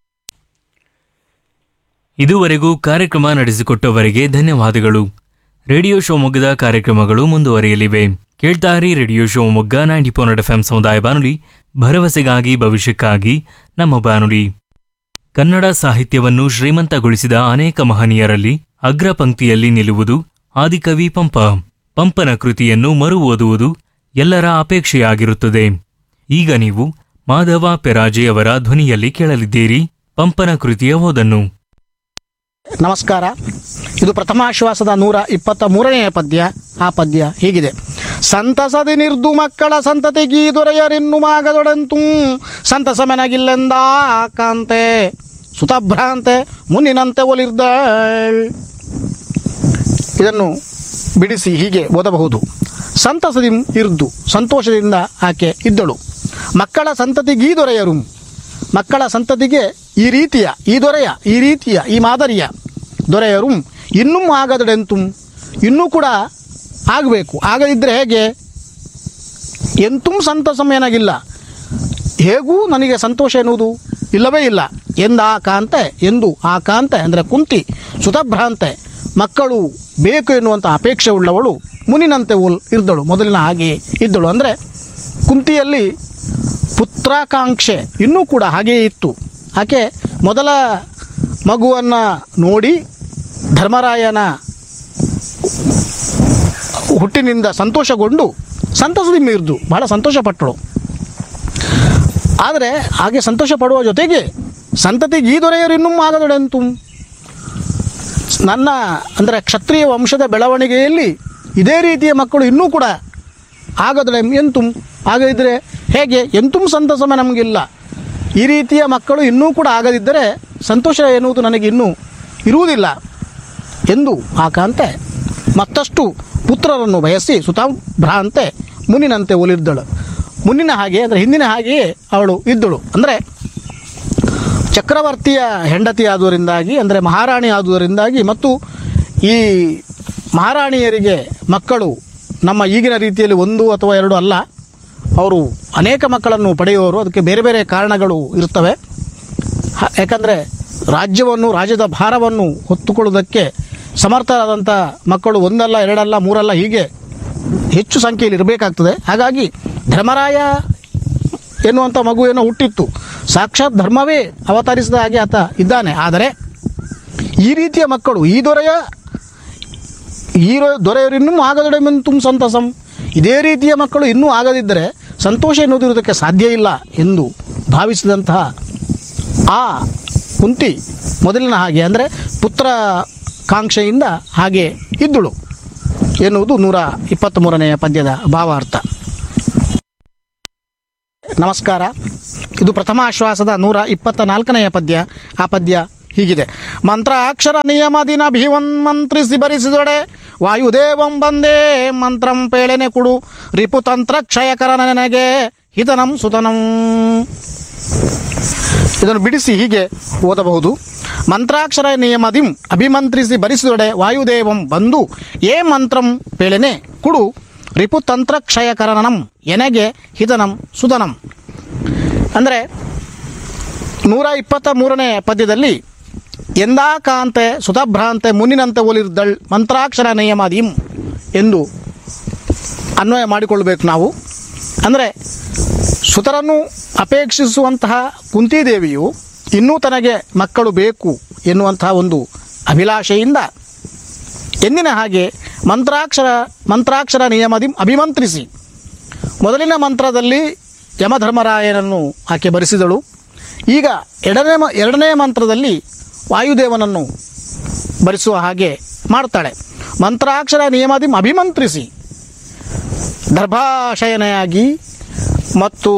ಇದುವರೆಗೂ ಕಾರ್ಯಕ್ರಮ ನಡೆಸಿಕೊಟ್ಟವರಿಗೆ ಧನ್ಯವಾದಗಳು. ರೇಡಿಯೋ ಶಿವಮೊಗ್ಗದ ಕಾರ್ಯಕ್ರಮಗಳು ಮುಂದುವರಿಯಲಿವೆ. ಕೇಳ್ತಾರಿ ರೇಡಿಯೋ ಶಿವಮೊಗ್ಗ 90.4 FM ಸಮುದಾಯ ಬಾನುಲಿ, ಭರವಸೆಗಾಗಿ ಭವಿಷ್ಯಕ್ಕಾಗಿ ನಮ್ಮ ಬಾನುಲಿ. ಕನ್ನಡ ಸಾಹಿತ್ಯವನ್ನು ಶ್ರೀಮಂತಗೊಳಿಸಿದ ಅನೇಕ ಮಹನೀಯರಲ್ಲಿ ಅಗ್ರ ಪಂಕ್ತಿಯಲ್ಲಿ ನಿಲ್ಲುವುದು ಆದಿಕವಿ ಪಂಪ. ಪಂಪನ ಕೃತಿಯನ್ನು ಮರು ಓದುವುದು ಎಲ್ಲರ ಅಪೇಕ್ಷೆಯಾಗಿರುತ್ತದೆ. ಈಗ ನೀವು ಮಾಧವ ಪೆರಾಜೆಯವರ ಧ್ವನಿಯಲ್ಲಿ ಕೇಳಲಿದ್ದೀರಿ ಪಂಪನ ಕೃತಿಯ ಓದನ್ನು. ನಮಸ್ಕಾರ. ಇದು ಪ್ರಥಮಾಶ್ವಾಸದ 123ನೇ ಪದ್ಯ. ಆ ಪದ್ಯ ಹೀಗಿದೆ: ಸಂತಸದಿ ನಿರ್ದು ಮಕ್ಕಳ ಸಂತತಿಗೀ ದೊರೆಯರೆನ್ನು ಮಾಗದೊಡಂತು ಸಂತಸ ಮೆನಗಿಲ್ಲೆಂದ ಕಾಂತೆ ಸುತಭ್ರಾಂತೆ ಮುನ್ನಿನಂತೆ ಒಲಿರ್ದಳ್. ಇದನ್ನು ಬಿಡಿಸಿ ಹೀಗೆ ಓದಬಹುದು: ಸಂತಸದಿ ಇರ್ದು, ಸಂತೋಷದಿಂದ ಆಕೆ ಇದ್ದಳು. ಮಕ್ಕಳ ಸಂತತಿಗೀ ದೊರೆಯರು, ಮಕ್ಕಳ ಸಂತತಿಗೆ ಈ ರೀತಿಯ, ಈ ದೊರೆಯ, ಈ ರೀತಿಯ, ಈ ಮಾದರಿಯ ದೊರೆಯರು ಇನ್ನೂ ಆಗದಡೆಂತು, ಇನ್ನೂ ಕೂಡ ಆಗಬೇಕು. ಆಗದಿದ್ದರೆ ಹೇಗೆ? ಎಂತೂ ಸಂತಸಮೇನಾಗಿಲ್ಲ, ಹೇಗೂ ನನಗೆ ಸಂತೋಷ ಎನ್ನುವುದು ಇಲ್ಲವೇ ಇಲ್ಲ. ಎಂದ ಆ ಕಾಂತೆ, ಎಂದು ಆ ಕಾಂತೆ ಅಂದರೆ ಕುಂತಿ ಸುತಭ್ರಾಂತೆ ಮಕ್ಕಳು ಬೇಕು ಎನ್ನುವಂಥ ಅಪೇಕ್ಷೆ ಉಳ್ಳವಳು ಮುನಿನಂತೆ ಇದ್ದಳು, ಮೊದಲಿನ ಹಾಗೆಯೇ ಇದ್ದಳು. ಅಂದರೆ ಕುಂತಿಯಲ್ಲಿ ಪುತ್ರಾಕಾಂಕ್ಷೆ ಇನ್ನೂ ಕೂಡ ಹಾಗೆಯೇ ಇತ್ತು. ಆಕೆ ಮೊದಲ ಮಗುವನ್ನು ನೋಡಿ ಧರ್ಮರಾಯನ ಹುಟ್ಟಿನಿಂದ ಸಂತೋಷಗೊಂಡು ಸಂತಸದಿಂದ ಮಿರ್ದು ಬಹಳ ಸಂತೋಷಪಟ್ಟಳು. ಆದರೆ ಹಾಗೆ ಸಂತೋಷ ಪಡುವ ಜೊತೆಗೆ ಸಂತತಿಗೆ ಈ ದೊರೆಯರಿನ್ನೂ ಆಗದೊಡೆಂತು, ನನ್ನ ಅಂದರೆ ಕ್ಷತ್ರಿಯ ವಂಶದ ಬೆಳವಣಿಗೆಯಲ್ಲಿ ಇದೇ ರೀತಿಯ ಮಕ್ಕಳು ಇನ್ನೂ ಕೂಡ ಆಗದೊಡೆ ಎಂತುಂ, ಆಗದಿದ್ದರೆ ಹೇಗೆ ಎಂತುಂ ಸಂತಸಮ ನಮಗಿಲ್ಲ, ಈ ರೀತಿಯ ಮಕ್ಕಳು ಇನ್ನೂ ಕೂಡ ಆಗದಿದ್ದರೆ ಸಂತೋಷ ಎನ್ನುವುದು ನನಗೆ ಇನ್ನೂ ಇರುವುದಿಲ್ಲ ಎಂದು ಆ ಕಾಂತೆ ಮತ್ತಷ್ಟು ಪುತ್ರರನ್ನು ಬಯಸಿ ಸುತಭ್ರಾಂತೆ ಮುನಿನಂತೆ ಒಲಿದ್ದಳು. ಮುನ್ನಿನ ಹಾಗೆ ಅಂದರೆ ಹಿಂದಿನ ಹಾಗೆಯೇ ಅವಳು ಇದ್ದಳು. ಅಂದರೆ ಚಕ್ರವರ್ತಿಯ ಹೆಂಡತಿ ಆದುದರಿಂದಾಗಿ, ಅಂದರೆ ಮಹಾರಾಣಿ ಆದುದರಿಂದಾಗಿ, ಮತ್ತು ಈ ಮಹಾರಾಣಿಯರಿಗೆ ಮಕ್ಕಳು ನಮ್ಮ ಈಗಿನ ರೀತಿಯಲ್ಲಿ 1 ಅಥವಾ 2 ಅಲ್ಲ, ಅವರು ಅನೇಕ ಮಕ್ಕಳನ್ನು ಪಡೆಯುವವರು. ಅದಕ್ಕೆ ಬೇರೆ ಬೇರೆ ಕಾರಣಗಳು ಇರ್ತವೆ. ಯಾಕಂದರೆ ರಾಜ್ಯದ ಭಾರವನ್ನು ಹೊತ್ತುಕೊಳ್ಳುವುದಕ್ಕೆ ಸಮರ್ಥರಾದಂಥ ಮಕ್ಕಳು 1 ಅಲ್ಲ 2 ಅಲ್ಲ 3 ಅಲ್ಲ ಹೀಗೆ ಹೆಚ್ಚು ಸಂಖ್ಯೆಯಲ್ಲಿ ಇರಬೇಕಾಗ್ತದೆ. ಹಾಗಾಗಿ ಧರ್ಮರಾಯ ಎನ್ನುವಂಥ ಮಗು ಏನೋ ಹುಟ್ಟಿತ್ತು, ಸಾಕ್ಷಾತ್ ಧರ್ಮವೇ ಅವತರಿಸಿದ ಹಾಗೆ ಆತ ಇದ್ದಾನೆ. ಆದರೆ ಈ ರೀತಿಯ ಮಕ್ಕಳು ಈ ದೊರೆಯವರಿನ್ನೂ ಆಗದೊಡೆಮೆಂತುಂ ಸಂತಸಂ, ಇದೇ ರೀತಿಯ ಮಕ್ಕಳು ಇನ್ನೂ ಆಗದಿದ್ದರೆ ಸಂತೋಷ ಎನ್ನುವುದಿರುವುದಕ್ಕೆ ಸಾಧ್ಯ ಇಲ್ಲ ಎಂದು ಭಾವಿಸಿದಂತಹ ಆ ಕುಂತಿ ಮೊದಲಿನ ಹಾಗೆ ಅಂದರೆ ಪುತ್ರ ಕಾಂಕ್ಷೆಯಿಂದ ಹಾಗೆ ಇದ್ದಳು ಎನ್ನುವುದು 123ನೆಯ ಪದ್ಯದ ಭಾವಾರ್ಥ. ನಮಸ್ಕಾರ. ಇದು ಪ್ರಥಮಾಶ್ವಾಸದ 124ನೆಯ ಪದ್ಯ. ಆ ಪದ್ಯ ಹೀಗಿದೆ. ಮಂತ್ರ ಅಕ್ಷರ ನಿಯಮದಿನ ಭೀವನ್ ಮಂತ್ರಿಸಿ ಬರಿಸಿದೊಡೆ ವಾಯುದೇವಂ ಬಂದೇ ಮಂತ್ರಂ ಪೇಳೆನೆ ಕುಡು ರಿಪುತಂತ್ರ ಕ್ಷಯಕರ ನನಗೆ ಹಿತನಂ ಸುತನಂ. ಇದನ್ನು ಬಿಡಿಸಿ ಹೀಗೆ ಓದಬಹುದು. ಮಂತ್ರಾಕ್ಷರ ನಿಯಮದಿಂ ಅಭಿಮಂತ್ರಿಸಿ ಬರಿಸಿದೊಡೆ ವಾಯುದೇವಂ ಬಂದು ಏ ಮಂತ್ರಂ ಪೇಳೆನೆ ಕುಡು ರಿಪುತಂತ್ರ ಕ್ಷಯಕರಣಂ ಎನಗೆ ಹಿತನಂ ಸುತನಂ. ಅಂದರೆ 123ನೇ ಪದ್ಯದಲ್ಲಿ ಎಂದಾ ಕಾಂತೆ ಸುತಭ್ರಾಂತೆ ಮುನಿನಂತೆ ಒಲಿರ್ದಳ್ ಮಂತ್ರಾಕ್ಷರ ನಿಯಮದಿಂ ಎಂದು ಅನ್ವಯ ಮಾಡಿಕೊಳ್ಳಬೇಕು ನಾವು. ಅಂದರೆ ಸುತರನ್ನು ಅಪೇಕ್ಷಿಸುವಂತಹ ಕುಂತಿದೇವಿಯು ಇನ್ನೂ ತನಗೆ ಮಕ್ಕಳು ಬೇಕು ಎನ್ನುವಂತಹ ಒಂದು ಅಭಿಲಾಷೆಯಿಂದ ಎಂದಿನ ಹಾಗೆ ಮಂತ್ರಾಕ್ಷರ ನಿಯಮದಿಂ ಅಭಿಮಂತ್ರಿಸಿ ಮೊದಲಿನ ಮಂತ್ರದಲ್ಲಿ ಯಮಧರ್ಮರಾಯನನ್ನು ಆಕೆ ಬರೆಸಿದಳು. ಈಗ ಎರಡನೇ ಮಂತ್ರದಲ್ಲಿ ವಾಯುದೇವನನ್ನು ಬರೆಸುವ ಹಾಗೆ ಮಾಡ್ತಾಳೆ. ಮಂತ್ರಾಕ್ಷರ ನಿಯಮದಿಂ ಅಭಿಮಂತ್ರಿಸಿ ದರ್ಭಾಶಯನೆಯಾಗಿ ಮತ್ತು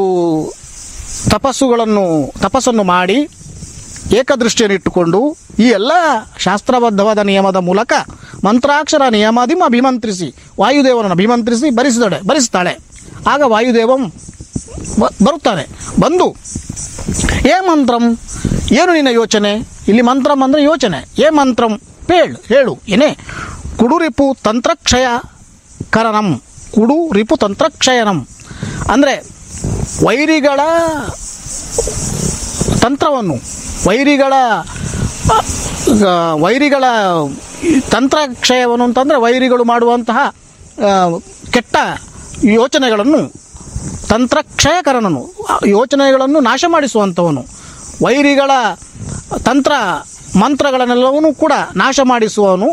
ತಪಸ್ಸನ್ನು ಮಾಡಿ ಏಕದೃಷ್ಟಿಯನ್ನಿಟ್ಟುಕೊಂಡು ಈ ಎಲ್ಲ ಶಾಸ್ತ್ರಬದ್ಧವಾದ ನಿಯಮದ ಮೂಲಕ ಮಂತ್ರಾಕ್ಷರ ನಿಯಮದಿಂ ಅಭಿಮಂತ್ರಿಸಿ ವಾಯುದೇವನನ್ನು ಅಭಿಮಂತ್ರಿಸಿ ಬರಿಸ್ತಾಳೆ. ಆಗ ವಾಯುದೇವಂ ಬರುತ್ತಾನೆ. ಬಂದು ಏ ಮಂತ್ರಂ, ಏನು ನಿನ್ನ ಯೋಚನೆ? ಇಲ್ಲಿ ಮಂತ್ರಂ ಅಂದರೆ ಯೋಚನೆ. ಏ ಮಂತ್ರಂ ಹೇಳು ಏನೇ ಕುಡು ರಿಪು ತಂತ್ರಕ್ಷಯ ಕರಣಂ, ಕುಡು ರಿಪು ತಂತ್ರಕ್ಷಯನಂ ಅಂದರೆ ವೈರಿಗಳ ತಂತ್ರವನ್ನು, ವೈರಿಗಳ ತಂತ್ರಕ್ಷಯವನ್ನು ಅಂತಂದರೆ ವೈರಿಗಳು ಮಾಡುವಂತಹ ಕೆಟ್ಟ ಯೋಚನೆಗಳನ್ನು, ತಂತ್ರಕ್ಷಯಕರನನು ಯೋಚನೆಗಳನ್ನು ನಾಶ ಮಾಡಿಸುವಂಥವನು, ವೈರಿಗಳ ತಂತ್ರ ಮಂತ್ರಗಳನ್ನೆಲ್ಲವನ್ನೂ ಕೂಡ ನಾಶ ಮಾಡಿಸುವವನು,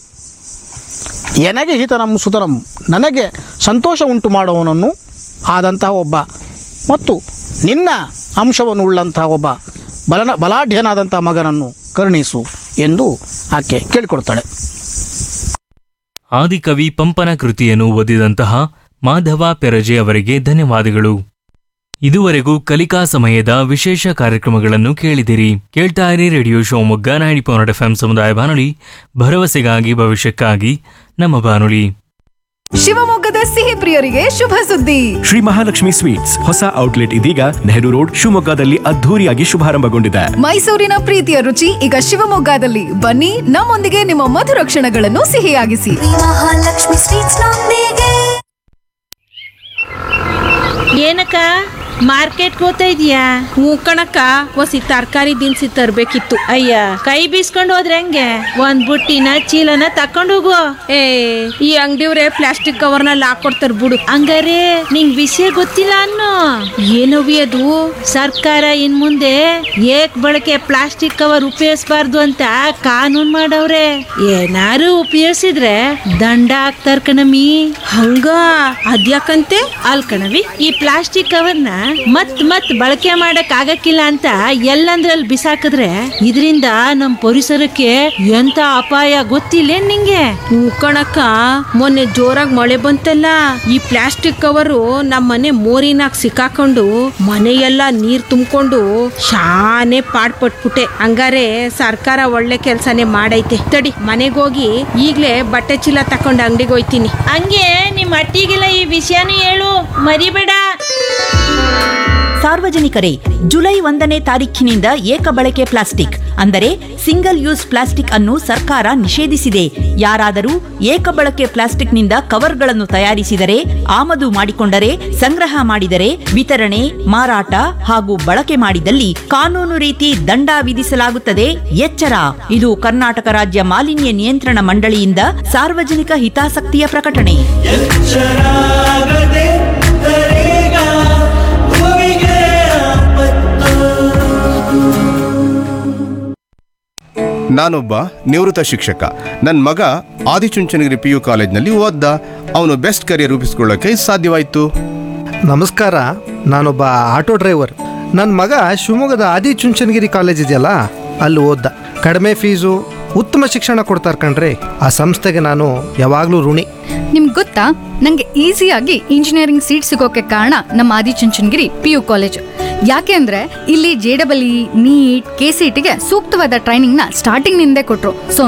ಎನಗೆ ಹಿತನಂ ಸುತನಂ ನನಗೆ ಸಂತೋಷ ಉಂಟು ಮಾಡುವವನನ್ನು ಆದಂತಹ ಒಬ್ಬ ಮತ್ತು ನಿನ್ನ ಅಂಶವನ್ನು ಉಳ್ಳಂತಹ ಒಬ್ಬ ಬಲಾಢ್ಯನಾದಂಥ ಮಗನನ್ನು ಕರುಣಿಸು ಎಂದು ಆಕೆ ಕೇಳಿಕೊಡ್ತಾಳೆ. ಆದಿಕವಿ ಪಂಪನ ಕೃತಿಯನ್ನು ಓದಿದಂತಹ ಮಾಧವ ಪೆರಜೆ ಅವರಿಗೆ ಧನ್ಯವಾದಗಳು. ಇದುವರೆಗೂ ಕಲಿಕಾ ಸಮಯದ ವಿಶೇಷ ಕಾರ್ಯಕ್ರಮಗಳನ್ನು ಕೇಳಿದಿರಿ. ಕೇಳ್ತಾ ಇರಿ ರೇಡಿಯೋ ಶಿವಮೊಗ್ಗ 90.1 FM ಸಮುದಾಯ ಬಾನುಲಿ, ಭರವಸೆಗಾಗಿ ಭವಿಷ್ಯಕ್ಕಾಗಿ ನಮ್ಮ ಬಾನುಲಿ. ಶಿವಮೊಗ್ಗದ ಸಿಹಿ ಪ್ರಿಯರಿಗೆ ಶುಭ ಸುದ್ದಿ. ಶ್ರೀ ಮಹಾಲಕ್ಷ್ಮಿ ಸ್ವೀಟ್ಸ್ ಹೊಸ ಔಟ್ಲೆಟ್ ಇದೀಗ ನೆಹರು ರೋಡ್ ಶಿವಮೊಗ್ಗದಲ್ಲಿ ಅದ್ಧೂರಿಯಾಗಿ ಶುಭಾರಂಭಗೊಂಡಿದೆ. ಮೈಸೂರಿನ ಪ್ರೀತಿಯ ರುಚಿ ಈಗ ಶಿವಮೊಗ್ಗದಲ್ಲಿ. ಬನ್ನಿ, ನಮ್ಮೊಂದಿಗೆ ನಿಮ್ಮ ಮಧುರ ಕ್ಷಣಗಳನ್ನು ಸಿಹಿಯಾಗಿಸಿ. ಮಹಾಲಕ್ಷ್ಮಿ ಸ್ವೀಟ್ಸ್ ನೊಂದಿಗೆ. ಏನಕ್ಕ ಮಾರ್ಕೆಟ್ ಹೋಗ್ತಾ ಇದೀಯಾ? ಹ್ಞೂ ಕಣಕ್ಕ, ಒಸಿ ತರಕಾರಿ ದಿನಸಿ ತರ್ಬೇಕಿತ್ತು. ಅಯ್ಯ, ಕೈ ಬೀಸ್ಕೊಂಡು ಹೋದ್ರೆ ಹೆಂಗೆ? ಒಂದ್ ಬುಟ್ಟಿನ ಚೀಲನ ತಕೊಂಡು ಹೋಗು. ಏ, ಈ ಅಂಗಡಿಯವ್ರೆ ಪ್ಲಾಸ್ಟಿಕ್ ಕವರ್ನಲ್ಲಿ ಹಾಕೊಡ್ತಾರ ಬಿಡು. ಹಂಗಾರೆ ನಿಂಗ್ ವಿಷಯ ಗೊತ್ತಿಲ್ಲ ಅನ್ನೋ. ಏನವಿ ಅದು? ಸರ್ಕಾರ ಇನ್ ಮುಂದೆ ಏಕ್ ಬಳಕೆ ಪ್ಲಾಸ್ಟಿಕ್ ಕವರ್ ಉಪಯೋಗಿಸಬಾರ್ದು ಅಂತ ಕಾನೂನ್ ಮಾಡವ್ರೆ. ಏನಾರು ಉಪಯೋಗಿಸಿದ್ರೆ ದಂಡ ಹಾಕ್ತಾರ ಕಣಮಿ. ಹಂಗ ಅದ್ಯಾಕಂತೆ? ಅಲ್ ಕಣವಿ, ಈ ಪ್ಲಾಸ್ಟಿಕ್ ಕವರ್ನ ಮತ್ ಬಳಕೆ ಮಾಡಕ್ ಆಗಕ್ಕಿಲ್ಲ ಅಂತ ಎಲ್ಲಂದ್ರಲ್ಲಿ ಬಿಸಾಕಿದ್ರೆ ಇದರಿಂದ ನಮ್ ಪರಿಸರಕ್ಕೆ ಎಂತ ಅಪಾಯ ಗೊತ್ತಿಲ್ಲ ನಿಂಗೆ? ಹ್ಞೂ ಕಣಕ್ಕ, ಮೊನ್ನೆ ಜೋರಾಗಿ ಮಳೆ ಬಂತಲ್ಲ, ಈ ಪ್ಲಾಸ್ಟಿಕ್ ಕವರು ನಮ್ಮ ಮನೆ ಮೋರಿನಾಗ ಸಿಕ್ಕಾಕೊಂಡು ಮನೆಯೆಲ್ಲ ನೀರ್ ತುಂಬಿಕೊಂಡು ಶಾನೆ ಪಾಡ್ಪಟ್ಬಿಟ್ಟೆ. ಹಂಗಾರೆ ಸರ್ಕಾರ ಒಳ್ಳೆ ಕೆಲ್ಸನೇ ಮಾಡೈತೆ. ತಡಿ, ಮನೆಗೋಗಿ ಈಗ್ಲೇ ಬಟ್ಟೆ ಚೀಲ ತಕೊಂಡು ಅಂಗಡಿಗೆ ಹೋಯ್ತೀನಿ. ಹಂಗೆ ನಿಮ್ ಅಟ್ಟಿಗೆಲ್ಲ ಈ ವಿಷಯನೂ ಹೇಳು, ಮರಿಬೇಡ. ಸಾರ್ವಜನಿಕರೇ, ಜುಲೈ 1ನೇ ತಾರೀಖಿನಿಂದ ಏಕ ಬಳಕೆ ಪ್ಲಾಸ್ಟಿಕ್ ಅಂದರೆ ಸಿಂಗಲ್ ಯೂಸ್ ಪ್ಲಾಸ್ಟಿಕ್ ಅನ್ನು ಸರ್ಕಾರ ನಿಷೇಧಿಸಿದೆ. ಯಾರಾದರೂ ಏಕ ಬಳಕೆ ಪ್ಲಾಸ್ಟಿಕ್ನಿಂದ ಕವರ್ಗಳನ್ನು ತಯಾರಿಸಿದರೆ, ಆಮದು ಮಾಡಿಕೊಂಡರೆ, ಸಂಗ್ರಹ ಮಾಡಿದರೆ, ವಿತರಣೆ, ಮಾರಾಟ ಹಾಗೂ ಬಳಕೆ ಮಾಡಿದಲ್ಲಿ ಕಾನೂನು ರೀತಿ ದಂಡ ವಿಧಿಸಲಾಗುತ್ತದೆ. ಎಚ್ಚರ! ಇದು ಕರ್ನಾಟಕ ರಾಜ್ಯ ಮಾಲಿನ್ಯ ನಿಯಂತ್ರಣ ಮಂಡಳಿಯಿಂದ ಸಾರ್ವಜನಿಕ ಹಿತಾಸಕ್ತಿಯ ಪ್ರಕಟಣೆ. ನಾನೊಬ್ಬ ನಿವೃತ್ತ ಶಿಕ್ಷಕ. ನನ್ನ ಮಗ ಆದಿಚುಂಚನಗಿರಿ PU ಕಾಲೇಜ್ನಲ್ಲಿ ಓದ್ದ. ಅವನು ಬೆಸ್ಟ್ ಕರಿಯರ್ ರೂಪಿಸ್ಕೊಳ್ಳೋಕೆ ಸಾಧ್ಯವಾಯಿತು. ನಮಸ್ಕಾರ, ನಾನೊಬ್ಬ ಆಟೋ ಡ್ರೈವರ್. ನನ್ನ ಮಗ ಶಿವಮೊಗ್ಗದ ಆದಿಚುಂಚನಗಿರಿ ಕಾಲೇಜ್ ಇದೆಯಲ್ಲ, ಅಲ್ಲಿ ಓದ್ದ. ಕಡಿಮೆ ಫೀಸು, ಉತ್ತಮ ಶಿಕ್ಷಣ ಕೊಡ್ತಾರೆ ಕಣ್ರಿ. ಆ ಸಂಸ್ಥೆಗೆ ನಾನು ಯಾವಾಗಲೂ ಋಣಿ. ನಿಮ್ಗೆ ಗೊತ್ತಾ, ನಂಗೆ ಈಸಿಯಾಗಿ ಇಂಜಿನಿಯರಿಂಗ್ ಸೀಟ್ ಸಿಗೋಕೆ ಕಾರಣ ನಮ್ಮ ಆದಿಚುಂಚನಗಿರಿ PU ಕಾಲೇಜ್. ಯಾಕೆ ಅಂದ್ರೆ ಇಲ್ಲಿ JEE, NEET, KCETಗೆ ಸೂಕ್ತವಾದ ಟ್ರೈನಿಂಗ್ನ ಸ್ಟಾರ್ಟಿಂಗ್ ನಿಂದೇ ಕೊಟ್ರು. ಸೊ